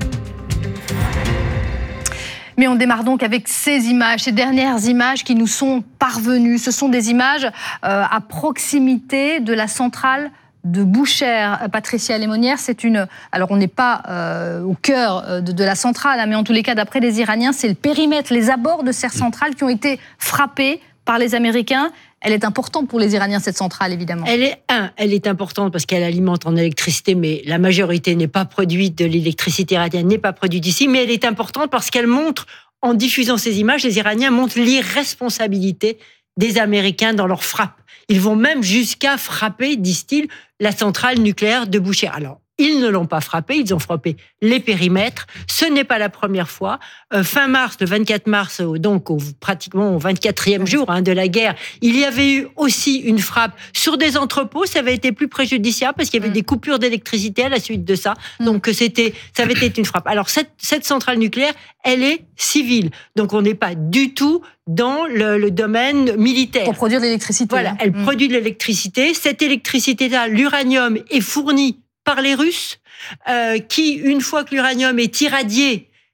Mais on démarre donc avec ces images, ces dernières images qui nous sont parvenues. Ce sont des images à proximité de la centrale de Boucher. Patricia Lémonière, alors on n'est pas au cœur de la centrale, mais en tous les cas, d'après les Iraniens, c'est le périmètre, les abords de cette centrale qui ont été frappés par les Américains. Elle est importante pour les Iraniens, cette centrale, évidemment. Elle est importante parce qu'elle alimente en électricité, mais la majorité n'est pas produite de l'électricité iranienne, n'est pas produite ici. Mais elle est importante parce qu'elle montre, en diffusant ces images, les Iraniens montrent l'irresponsabilité des Américains dans leurs frappes. Ils vont même jusqu'à frapper, disent-ils, la centrale nucléaire de Boucher. Alors, ils ne l'ont pas frappé, ils ont frappé les périmètres. Ce n'est pas la première fois. Fin mars, le 24 mars, donc pratiquement au 24e jour de la guerre, il y avait eu aussi une frappe sur des entrepôts. Ça avait été plus préjudiciable parce qu'il y avait des coupures d'électricité à la suite de ça. Donc ça avait été une frappe. Alors cette centrale nucléaire, elle est civile. Donc on n'est pas du tout dans le domaine militaire. Pour produire de l'électricité. Voilà, elle produit de l'électricité. Cette électricité-là, l'uranium est fourni par les Russes, qui, une fois que l'uranium est irradié,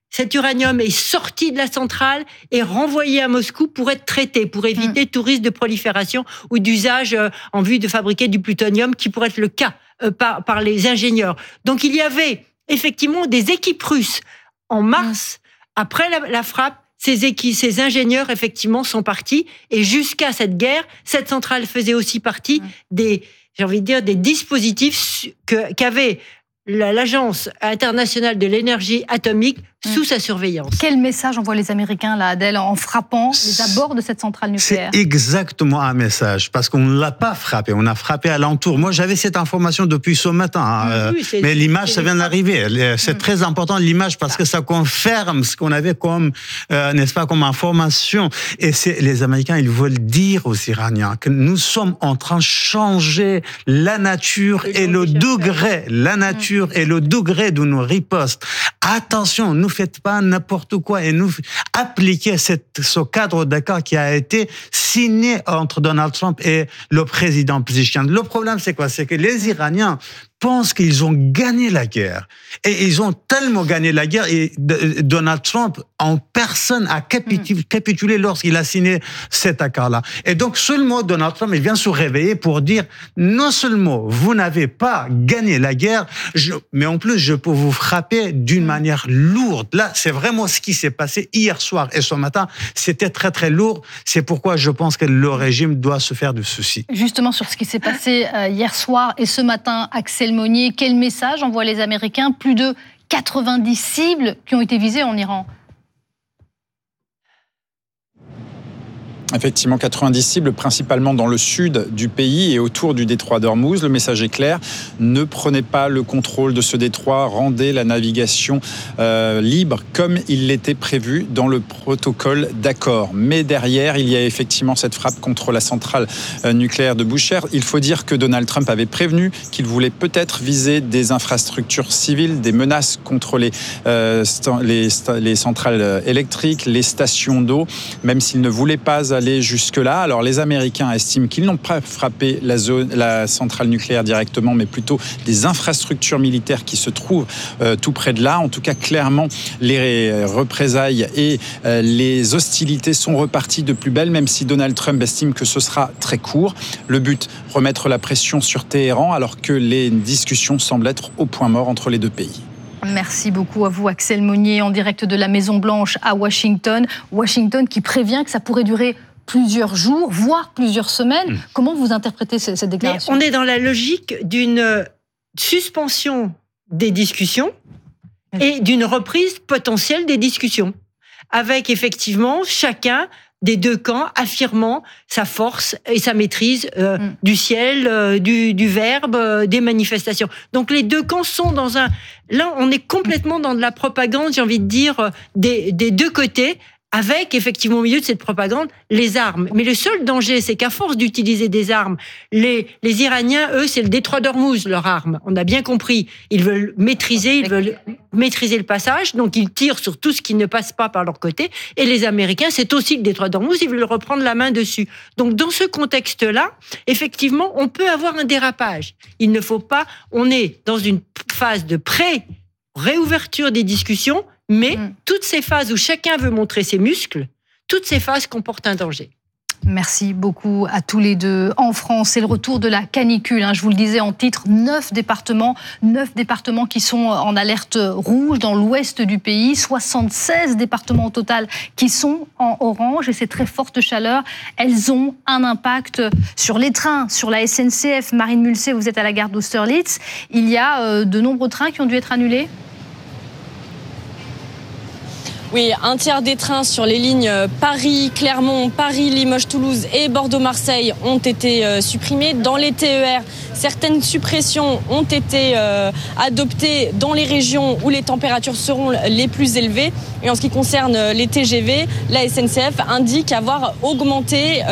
cet uranium est sorti de la centrale et renvoyé à Moscou pour être traité, pour éviter tout risque de prolifération ou d'usage en vue de fabriquer du plutonium, qui pourrait être le cas par les ingénieurs. Donc il y avait effectivement des équipes russes en mars, après la frappe. Ces ingénieurs, effectivement, sont partis. Et jusqu'à cette guerre, cette centrale faisait aussi partie des dispositifs qu'avait l'Agence internationale de l'énergie atomique sous sa surveillance. Quel message envoient les Américains, là, Adèle, en frappant les abords de cette centrale nucléaire ? C'est exactement un message, parce qu'on ne l'a pas frappé, on a frappé alentour. Moi, j'avais cette information depuis ce matin, mais l'image, ça vient d'arriver. C'est très important, l'image, parce que ça confirme ce qu'on avait comme, n'est-ce pas, comme information. Et les Américains, ils veulent dire aux Iraniens que nous sommes en train de changer la nature et le degré, et le degré de nos ripostes. Attention, ne faites pas n'importe quoi et nous appliquez ce cadre d'accord qui a été signé entre Donald Trump et le président Pezeshkian. Le problème, c'est quoi? C'est que les Iraniens pensent qu'ils ont gagné la guerre. Et ils ont tellement gagné la guerre, et Donald Trump, en personne, a capitulé lorsqu'il a signé cet accord-là. Et donc, seulement Donald Trump, il vient se réveiller pour dire, non seulement vous n'avez pas gagné la guerre, mais en plus, je peux vous frapper d'une manière lourde. Là, c'est vraiment ce qui s'est passé hier soir et ce matin. C'était très, très lourd. C'est pourquoi je pense que le régime doit se faire de ceci. Justement, sur ce qui s'est passé hier soir et ce matin, Axel Monnier, quel message envoient les Américains? Plus de 90 cibles qui ont été visées en Iran. Effectivement, 90 cibles, principalement dans le sud du pays et autour du détroit d'Ormuz. Le message est clair, ne prenez pas le contrôle de ce détroit, rendez la navigation libre comme il l'était prévu dans le protocole d'accord. Mais derrière, il y a effectivement cette frappe contre la centrale nucléaire de Bushehr. Il faut dire que Donald Trump avait prévenu qu'il voulait peut-être viser des infrastructures civiles, des menaces contre les centrales électriques, les stations d'eau, même s'il ne voulait pas aller jusque-là. Alors les Américains estiment qu'ils n'ont pas frappé la centrale nucléaire directement, mais plutôt des infrastructures militaires qui se trouvent tout près de là. En tout cas, clairement, les représailles et les hostilités sont reparties de plus belle, même si Donald Trump estime que ce sera très court. Le but, remettre la pression sur Téhéran, alors que les discussions semblent être au point mort entre les deux pays. Merci beaucoup à vous, Axel Monnier, en direct de la Maison-Blanche à Washington. Washington qui prévient que ça pourrait durer plusieurs jours, voire plusieurs semaines. Comment vous interprétez cette déclaration? On est dans la logique d'une suspension des discussions et d'une reprise potentielle des discussions, avec effectivement chacun des deux camps affirmant sa force et sa maîtrise du ciel, du verbe, des manifestations. Donc les deux camps sont dans un... Là, on est complètement dans de la propagande, j'ai envie de dire, des deux côtés, avec effectivement au milieu de cette propagande les armes. Mais le seul danger, c'est qu'à force d'utiliser des armes, les Iraniens, eux, c'est le détroit d'Ormuz, leur arme. On a bien compris. Ils veulent maîtriser le passage, donc ils tirent sur tout ce qui ne passe pas par leur côté. Et les Américains, c'est aussi le détroit d'Ormuz, ils veulent reprendre la main dessus. Donc dans ce contexte-là, effectivement, on peut avoir un dérapage. Il ne faut pas... On est dans une phase de réouverture des discussions, mais toutes ces phases où chacun veut montrer ses muscles, toutes ces phases comportent un danger. Merci beaucoup à tous les deux. En France, c'est le retour de la canicule. Je vous le disais en titre, 9 départements qui sont en alerte rouge dans l'ouest du pays, 76 départements au total qui sont en orange. Et ces très fortes chaleurs, elles ont un impact sur les trains, sur la SNCF. Marine Mulsé, vous êtes à la gare d'Austerlitz. Il y a de nombreux trains qui ont dû être annulés. Oui, un tiers des trains sur les lignes Paris-Clermont, Paris-Limoges-Toulouse et Bordeaux-Marseille ont été supprimés. Dans les TER, certaines suppressions ont été adoptées dans les régions où les températures seront les plus élevées. Et en ce qui concerne les TGV, la SNCF indique avoir augmenté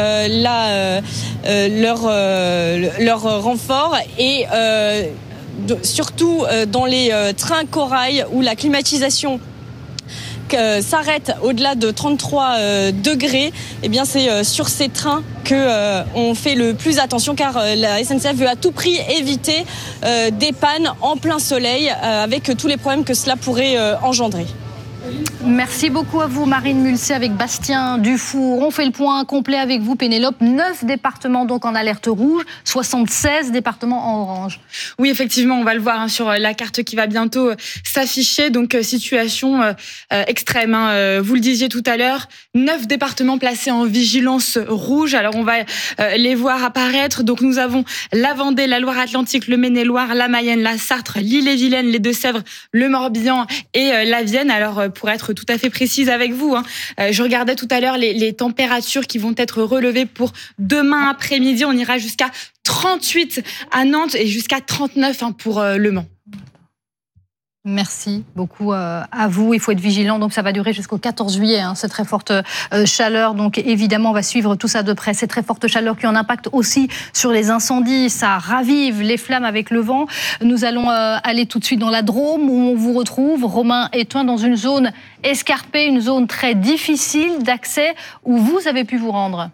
leur renfort et surtout dans les trains corail où la climatisation s'arrête au-delà de 33 degrés, eh bien c'est sur ces trains qu'on fait le plus attention, car la SNCF veut à tout prix éviter des pannes en plein soleil avec tous les problèmes que cela pourrait engendrer. Merci beaucoup à vous, Marine Mulcé, avec Bastien Dufour. On fait le point complet avec vous, Pénélope. 9 départements donc en alerte rouge, 76 départements en orange. Oui, effectivement, on va le voir sur la carte qui va bientôt s'afficher. Donc, situation extrême. Vous le disiez tout à l'heure, 9 départements placés en vigilance rouge. Alors, on va les voir apparaître. Donc, nous avons la Vendée, la Loire-Atlantique, le Maine-et-Loire, la Mayenne, la Sarthe, l'Ille-et-Vilaine, les Deux-Sèvres, le Morbihan et la Vienne. Alors, pour être tout à fait précise avec vous, je regardais tout à l'heure les températures qui vont être relevées pour demain après-midi. On ira jusqu'à 38 à Nantes et jusqu'à 39 pour Le Mans. Merci beaucoup à vous. Il faut être vigilant. Donc, ça va durer jusqu'au 14 juillet, cette très forte chaleur. Donc, évidemment, on va suivre tout ça de près. Cette très forte chaleur qui en impacte aussi sur les incendies. Ça ravive les flammes avec le vent. Nous allons aller tout de suite dans la Drôme où on vous retrouve, Romain Etouin, dans une zone escarpée, une zone très difficile d'accès où vous avez pu vous rendre.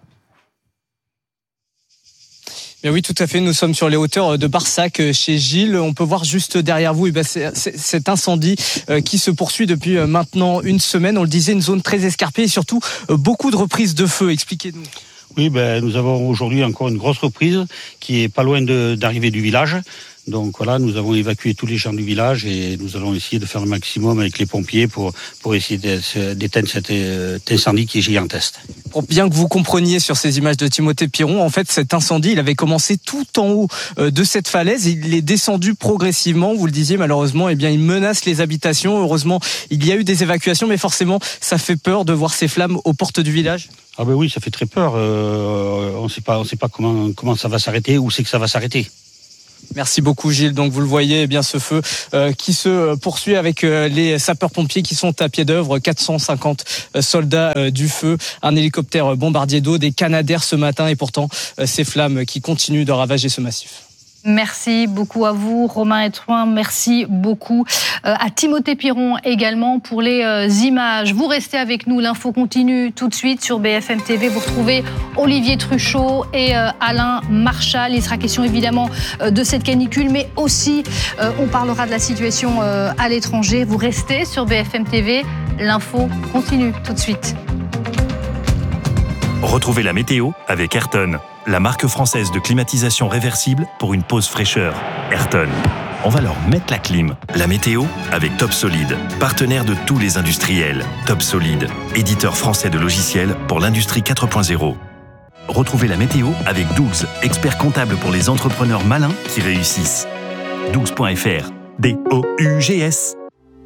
Mais oui, tout à fait. Nous sommes sur les hauteurs de Barsac chez Gilles. On peut voir juste derrière vous cet incendie qui se poursuit depuis maintenant une semaine. On le disait, une zone très escarpée et surtout beaucoup de reprises de feu. Expliquez-nous. Oui, nous avons aujourd'hui encore une grosse reprise qui est pas loin d'arriver du village. Donc voilà, nous avons évacué tous les gens du village et nous allons essayer de faire le maximum avec les pompiers pour essayer d'éteindre cet incendie qui est gigantesque. Pour bien que vous compreniez sur ces images de Timothée Piron, en fait cet incendie, il avait commencé tout en haut de cette falaise. Il est descendu progressivement, vous le disiez, malheureusement, il menace les habitations. Heureusement, il y a eu des évacuations, mais forcément, ça fait peur de voir ces flammes aux portes du village. Ah ben oui, ça fait très peur. On sait pas comment ça va s'arrêter, où c'est que ça va s'arrêter. Merci beaucoup Gilles. Donc vous le voyez, ce feu qui se poursuit avec les sapeurs-pompiers qui sont à pied d'œuvre, 450 soldats du feu, un hélicoptère bombardier d'eau, des Canadair ce matin et pourtant ces flammes qui continuent de ravager ce massif. Merci beaucoup à vous, Romain Etouin. Merci beaucoup à Timothée Piron également pour les images. Vous restez avec nous, l'info continue tout de suite sur BFM TV. Vous retrouvez Olivier Truchot et Alain Marchal. Il sera question évidemment de cette canicule, mais aussi on parlera de la situation à l'étranger. Vous restez sur BFM TV. L'info continue tout de suite. Retrouvez la météo avec Ayrton, la marque française de climatisation réversible pour une pause fraîcheur. Ayrton, on va leur mettre la clim. La météo avec Top Solid, partenaire de tous les industriels. Top Solid, éditeur français de logiciels pour l'industrie 4.0. Retrouvez la météo avec Dougs, expert comptable pour les entrepreneurs malins qui réussissent. Dougs.fr, D-O-U-G-S.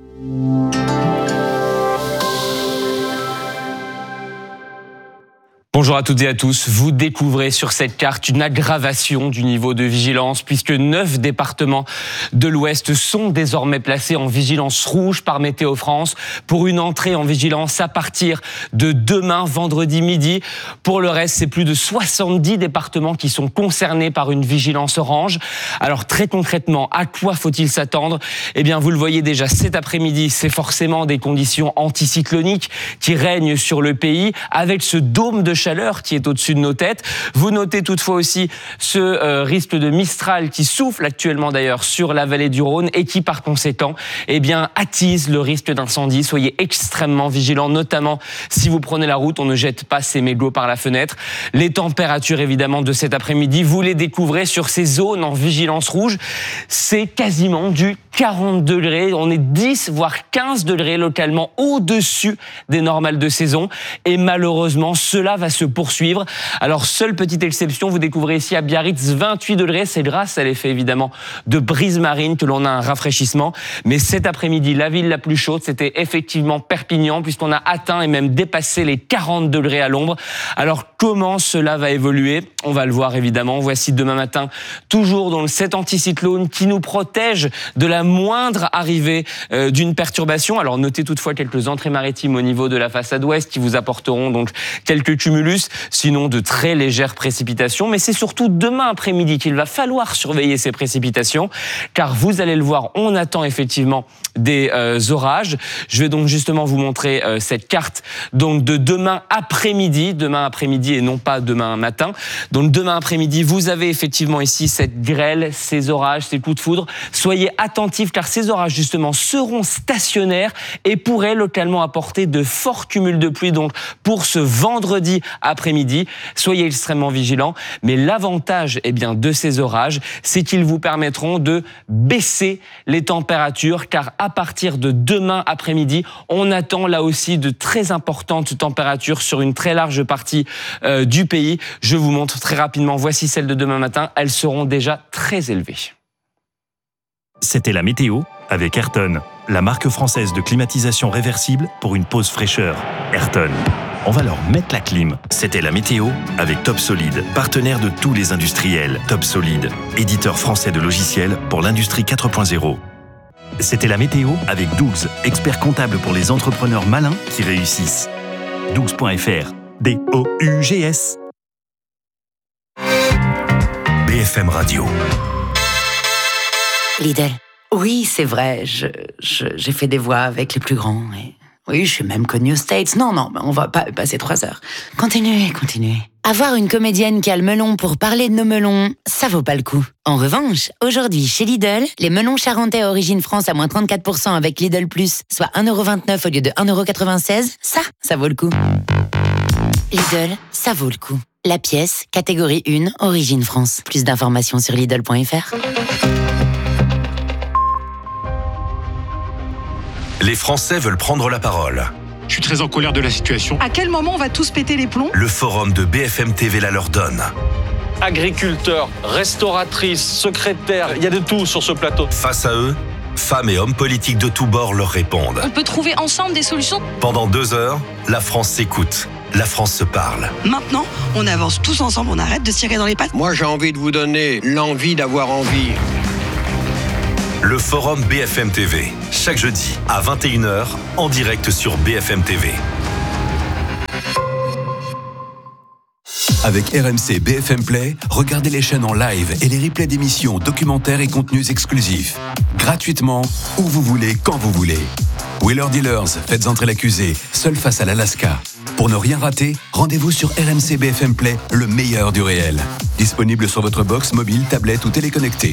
Bonjour à toutes et à tous. Vous découvrez sur cette carte une aggravation du niveau de vigilance puisque 9 départements de l'Ouest sont désormais placés en vigilance rouge par Météo France pour une entrée en vigilance à partir de demain, vendredi midi. Pour le reste, c'est plus de 70 départements qui sont concernés par une vigilance orange. Alors très concrètement, à quoi faut-il s'attendre ? Vous le voyez déjà cet après-midi, c'est forcément des conditions anticycloniques qui règnent sur le pays avec ce dôme de chaleur qui est au-dessus de nos têtes. Vous notez toutefois aussi ce risque de Mistral qui souffle actuellement d'ailleurs sur la vallée du Rhône et qui par conséquent attise le risque d'incendie. Soyez extrêmement vigilants, notamment si vous prenez la route, on ne jette pas ses mégots par la fenêtre. Les températures évidemment de cet après-midi, vous les découvrez sur ces zones en vigilance rouge. C'est quasiment du 40 degrés, on est 10 voire 15 degrés localement au-dessus des normales de saison et malheureusement cela va se poursuivre. Alors seule petite exception, vous découvrez ici à Biarritz 28 degrés, c'est grâce à l'effet évidemment de brise marine que l'on a un rafraîchissement, mais cet après-midi la ville la plus chaude c'était effectivement Perpignan puisqu'on a atteint et même dépassé les 40 degrés à l'ombre. Alors comment cela va évoluer ? On va le voir évidemment, voici demain matin toujours dans cet anticyclone qui nous protège de la moindre arrivée d'une perturbation. Alors notez toutefois quelques entrées maritimes au niveau de la façade ouest qui vous apporteront donc quelques cumuls cumulus, sinon de très légères précipitations. Mais c'est surtout demain après-midi qu'il va falloir surveiller ces précipitations, car vous allez le voir, on attend effectivement des orages. Je vais donc justement vous montrer cette carte donc de demain après-midi et non pas demain matin. Donc demain après-midi, vous avez effectivement ici cette grêle, ces orages, ces coups de foudre. Soyez attentifs car ces orages justement seront stationnaires et pourraient localement apporter de forts cumuls de pluie donc pour ce vendredi après-midi. Soyez extrêmement vigilants, mais l'avantage de ces orages, c'est qu'ils vous permettront de baisser les températures car à partir de demain après-midi, on attend là aussi de très importantes températures sur une très large partie du pays. Je vous montre très rapidement, voici celles de demain matin, elles seront déjà très élevées. C'était la météo avec Ayrton, la marque française de climatisation réversible pour une pause fraîcheur. Ayrton, on va leur mettre la clim. C'était la météo avec Top Solid, partenaire de tous les industriels. Top Solid, éditeur français de logiciels pour l'industrie 4.0. C'était la météo avec Dougs, expert comptable pour les entrepreneurs malins qui réussissent. Dougs.fr, D-O-U-G-S. BFM Radio. Lidl. Oui, c'est vrai, j'ai fait des voix avec les plus grands. Et... oui, je suis même connue aux States. Non, on va pas passer 3 heures. Continuez. Avoir une comédienne qui a le melon pour parler de nos melons, ça vaut pas le coup. En revanche, aujourd'hui, chez Lidl, les melons charentais à origine France à moins 34% avec Lidl+, soit 1,29€ au lieu de 1,96€, ça vaut le coup. Lidl, ça vaut le coup. La pièce, catégorie 1, origine France. Plus d'informations sur Lidl.fr. Les Français veulent prendre la parole. Je suis très en colère de la situation. À quel moment on va tous péter les plombs ? Le forum de BFM TV la leur donne. Agriculteurs, restauratrices, secrétaires, il y a de tout sur ce plateau. Face à eux, femmes et hommes politiques de tous bords leur répondent. On peut trouver ensemble des solutions ? Pendant 2 heures, la France s'écoute. La France se parle. Maintenant, on avance tous ensemble, on arrête de se tirer dans les pattes. Moi, j'ai envie de vous donner l'envie d'avoir envie. Le forum BFM TV, chaque jeudi à 21h, en direct sur BFM TV. Avec RMC BFM Play, regardez les chaînes en live et les replays d'émissions, documentaires et contenus exclusifs. Gratuitement, où vous voulez, quand vous voulez. Wheeler Dealers, faites entrer l'accusé, seul face à l'Alaska. Pour ne rien rater, rendez-vous sur RMC BFM Play, le meilleur du réel. Disponible sur votre box mobile, tablette ou téléconnectée.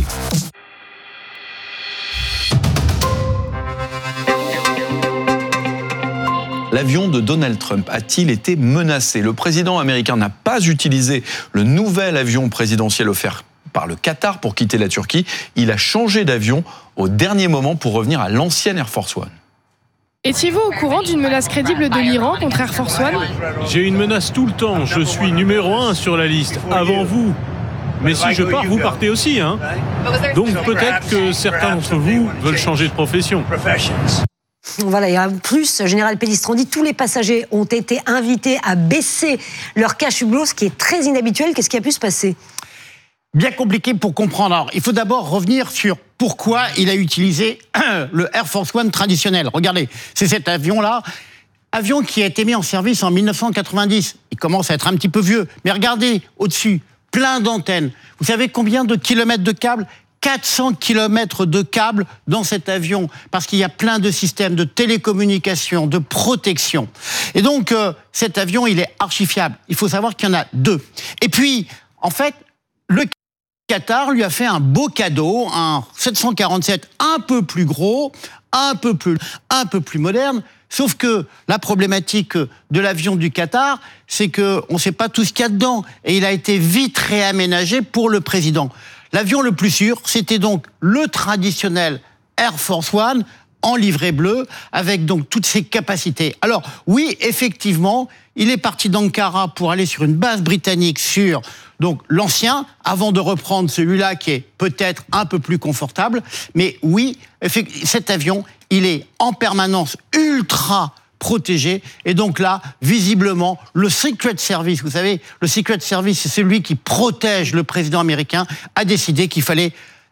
L'avion de Donald Trump a-t-il été menacé ? Le président américain n'a pas utilisé le nouvel avion présidentiel offert par le Qatar pour quitter la Turquie. Il a changé d'avion au dernier moment pour revenir à l'ancienne Air Force One. Étiez-vous au courant d'une menace crédible de l'Iran contre Air Force One ? J'ai une menace tout le temps. Je suis numéro 1 sur la liste, avant vous. Mais si je pars, vous partez aussi, hein ? Donc peut-être que certains d'entre vous veulent changer de profession. Voilà, et en plus, Général Pellistrand dit tous les passagers ont été invités à baisser leur cache-hublot, ce qui est très inhabituel. Qu'est-ce qui a pu se passer ? Bien compliqué pour comprendre. Alors, il faut d'abord revenir sur pourquoi il a utilisé le Air Force One traditionnel. Regardez, c'est cet avion-là, avion qui a été mis en service en 1990. Il commence à être un petit peu vieux, mais regardez au-dessus, plein d'antennes. Vous savez combien de kilomètres de câbles ? 400 kilomètres de câbles dans cet avion, parce qu'il y a plein de systèmes de télécommunication, de protection. Et donc, cet avion, il est archi-fiable. Il faut savoir qu'il y en a 2. Et puis, en fait, le Qatar lui a fait un beau cadeau, un 747 un peu plus gros, un peu plus moderne. Sauf que la problématique de l'avion du Qatar, c'est qu'on ne sait pas tout ce qu'il y a dedans. Et il a été vite réaménagé pour le président. L'avion le plus sûr, c'était donc le traditionnel Air Force One en livrée bleue, avec donc toutes ses capacités. Alors oui, effectivement, il est parti d'Ankara pour aller sur une base britannique sur donc l'ancien, avant de reprendre celui-là qui est peut-être un peu plus confortable. Mais oui, cet avion, il est en permanence ultra protégé. Et donc là, visiblement, le Secret Service, vous savez, le Secret Service, c'est celui qui protège le président américain, a décidé qu'il fallait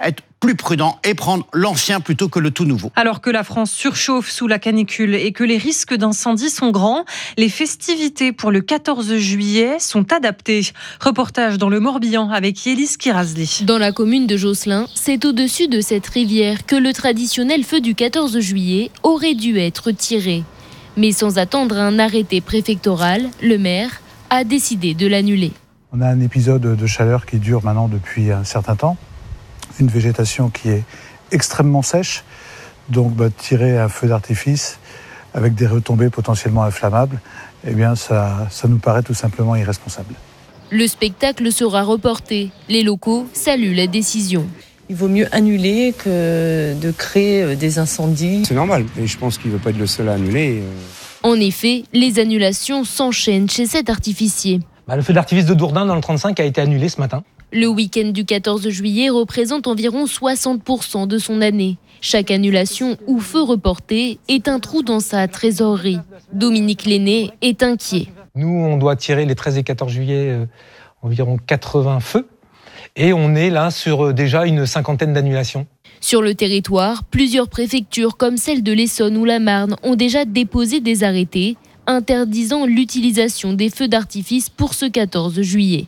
être plus prudent et prendre l'ancien plutôt que le tout nouveau. Alors que la France surchauffe sous la canicule et que les risques d'incendie sont grands, les festivités pour le 14 juillet sont adaptées. Reportage dans le Morbihan avec Yélis Kirazli. Dans la commune de Josselin, c'est au-dessus de cette rivière que le traditionnel feu du 14 juillet aurait dû être tiré. Mais sans attendre un arrêté préfectoral, le maire a décidé de l'annuler. On a un épisode de chaleur qui dure maintenant depuis un certain temps. Une végétation qui est extrêmement sèche, donc tirer un feu d'artifice avec des retombées potentiellement inflammables, eh bien ça nous paraît tout simplement irresponsable. Le spectacle sera reporté. Les locaux saluent la décision. Il vaut mieux annuler que de créer des incendies. C'est normal, et je pense qu'il ne veut pas être le seul à annuler. En effet, les annulations s'enchaînent chez cet artificier. Le feu d'artifice de Dourdin dans le 35 a été annulé ce matin. Le week-end du 14 juillet représente environ 60% de son année. Chaque annulation ou feu reporté est un trou dans sa trésorerie. Dominique Lenné est inquiet. Nous, on doit tirer les 13 et 14 juillet environ 80 feux. Et on est là sur déjà une 50aine d'annulations. Sur le territoire, plusieurs préfectures comme celle de l'Essonne ou la Marne ont déjà déposé des arrêtés interdisant l'utilisation des feux d'artifice pour ce 14 juillet.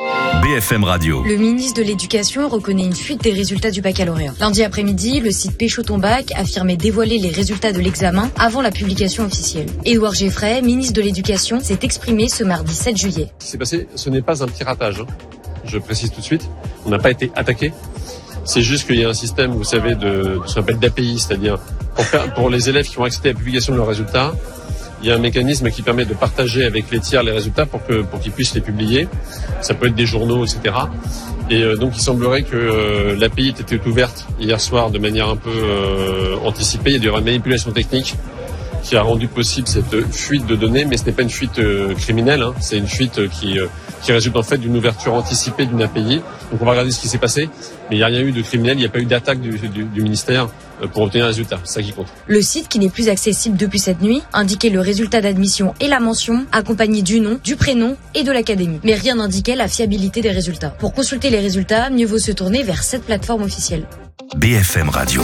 BFM Radio. Le ministre de l'Éducation reconnaît une fuite des résultats du baccalauréat. Lundi après-midi, le site Pécho ton bac affirmait dévoiler les résultats de l'examen avant la publication officielle. Édouard Geffray, ministre de l'Éducation, s'est exprimé ce mardi 7 juillet. Ce qui s'est passé, ce n'est pas un piratage. Je précise tout de suite, on n'a pas été attaqué. C'est juste qu'il y a un système, vous savez, de ce qu'on appelle d'API, c'est-à-dire pour les élèves qui ont accédé à la publication de leurs résultats, il y a un mécanisme qui permet de partager avec les tiers les résultats pour qu'ils puissent les publier. Ça peut être des journaux, etc. Et donc il semblerait que l'API était ouverte hier soir de manière un peu anticipée. Il y a eu une manipulation technique qui a rendu possible cette fuite de données, mais ce n'est pas une fuite criminelle, hein. C'est une fuite qui résulte en fait d'une ouverture anticipée d'une API. Donc on va regarder ce qui s'est passé, mais il n'y a rien eu de criminel, il n'y a pas eu d'attaque du ministère pour obtenir un résultat, c'est ça qui compte. Le site, qui n'est plus accessible depuis cette nuit, indiquait le résultat d'admission et la mention, accompagné du nom, du prénom et de l'académie. Mais rien n'indiquait la fiabilité des résultats. Pour consulter les résultats, mieux vaut se tourner vers cette plateforme officielle. BFM Radio.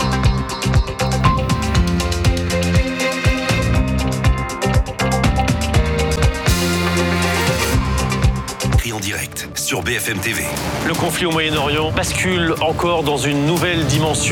En direct sur BFM TV. Le conflit au Moyen-Orient bascule encore dans une nouvelle dimension.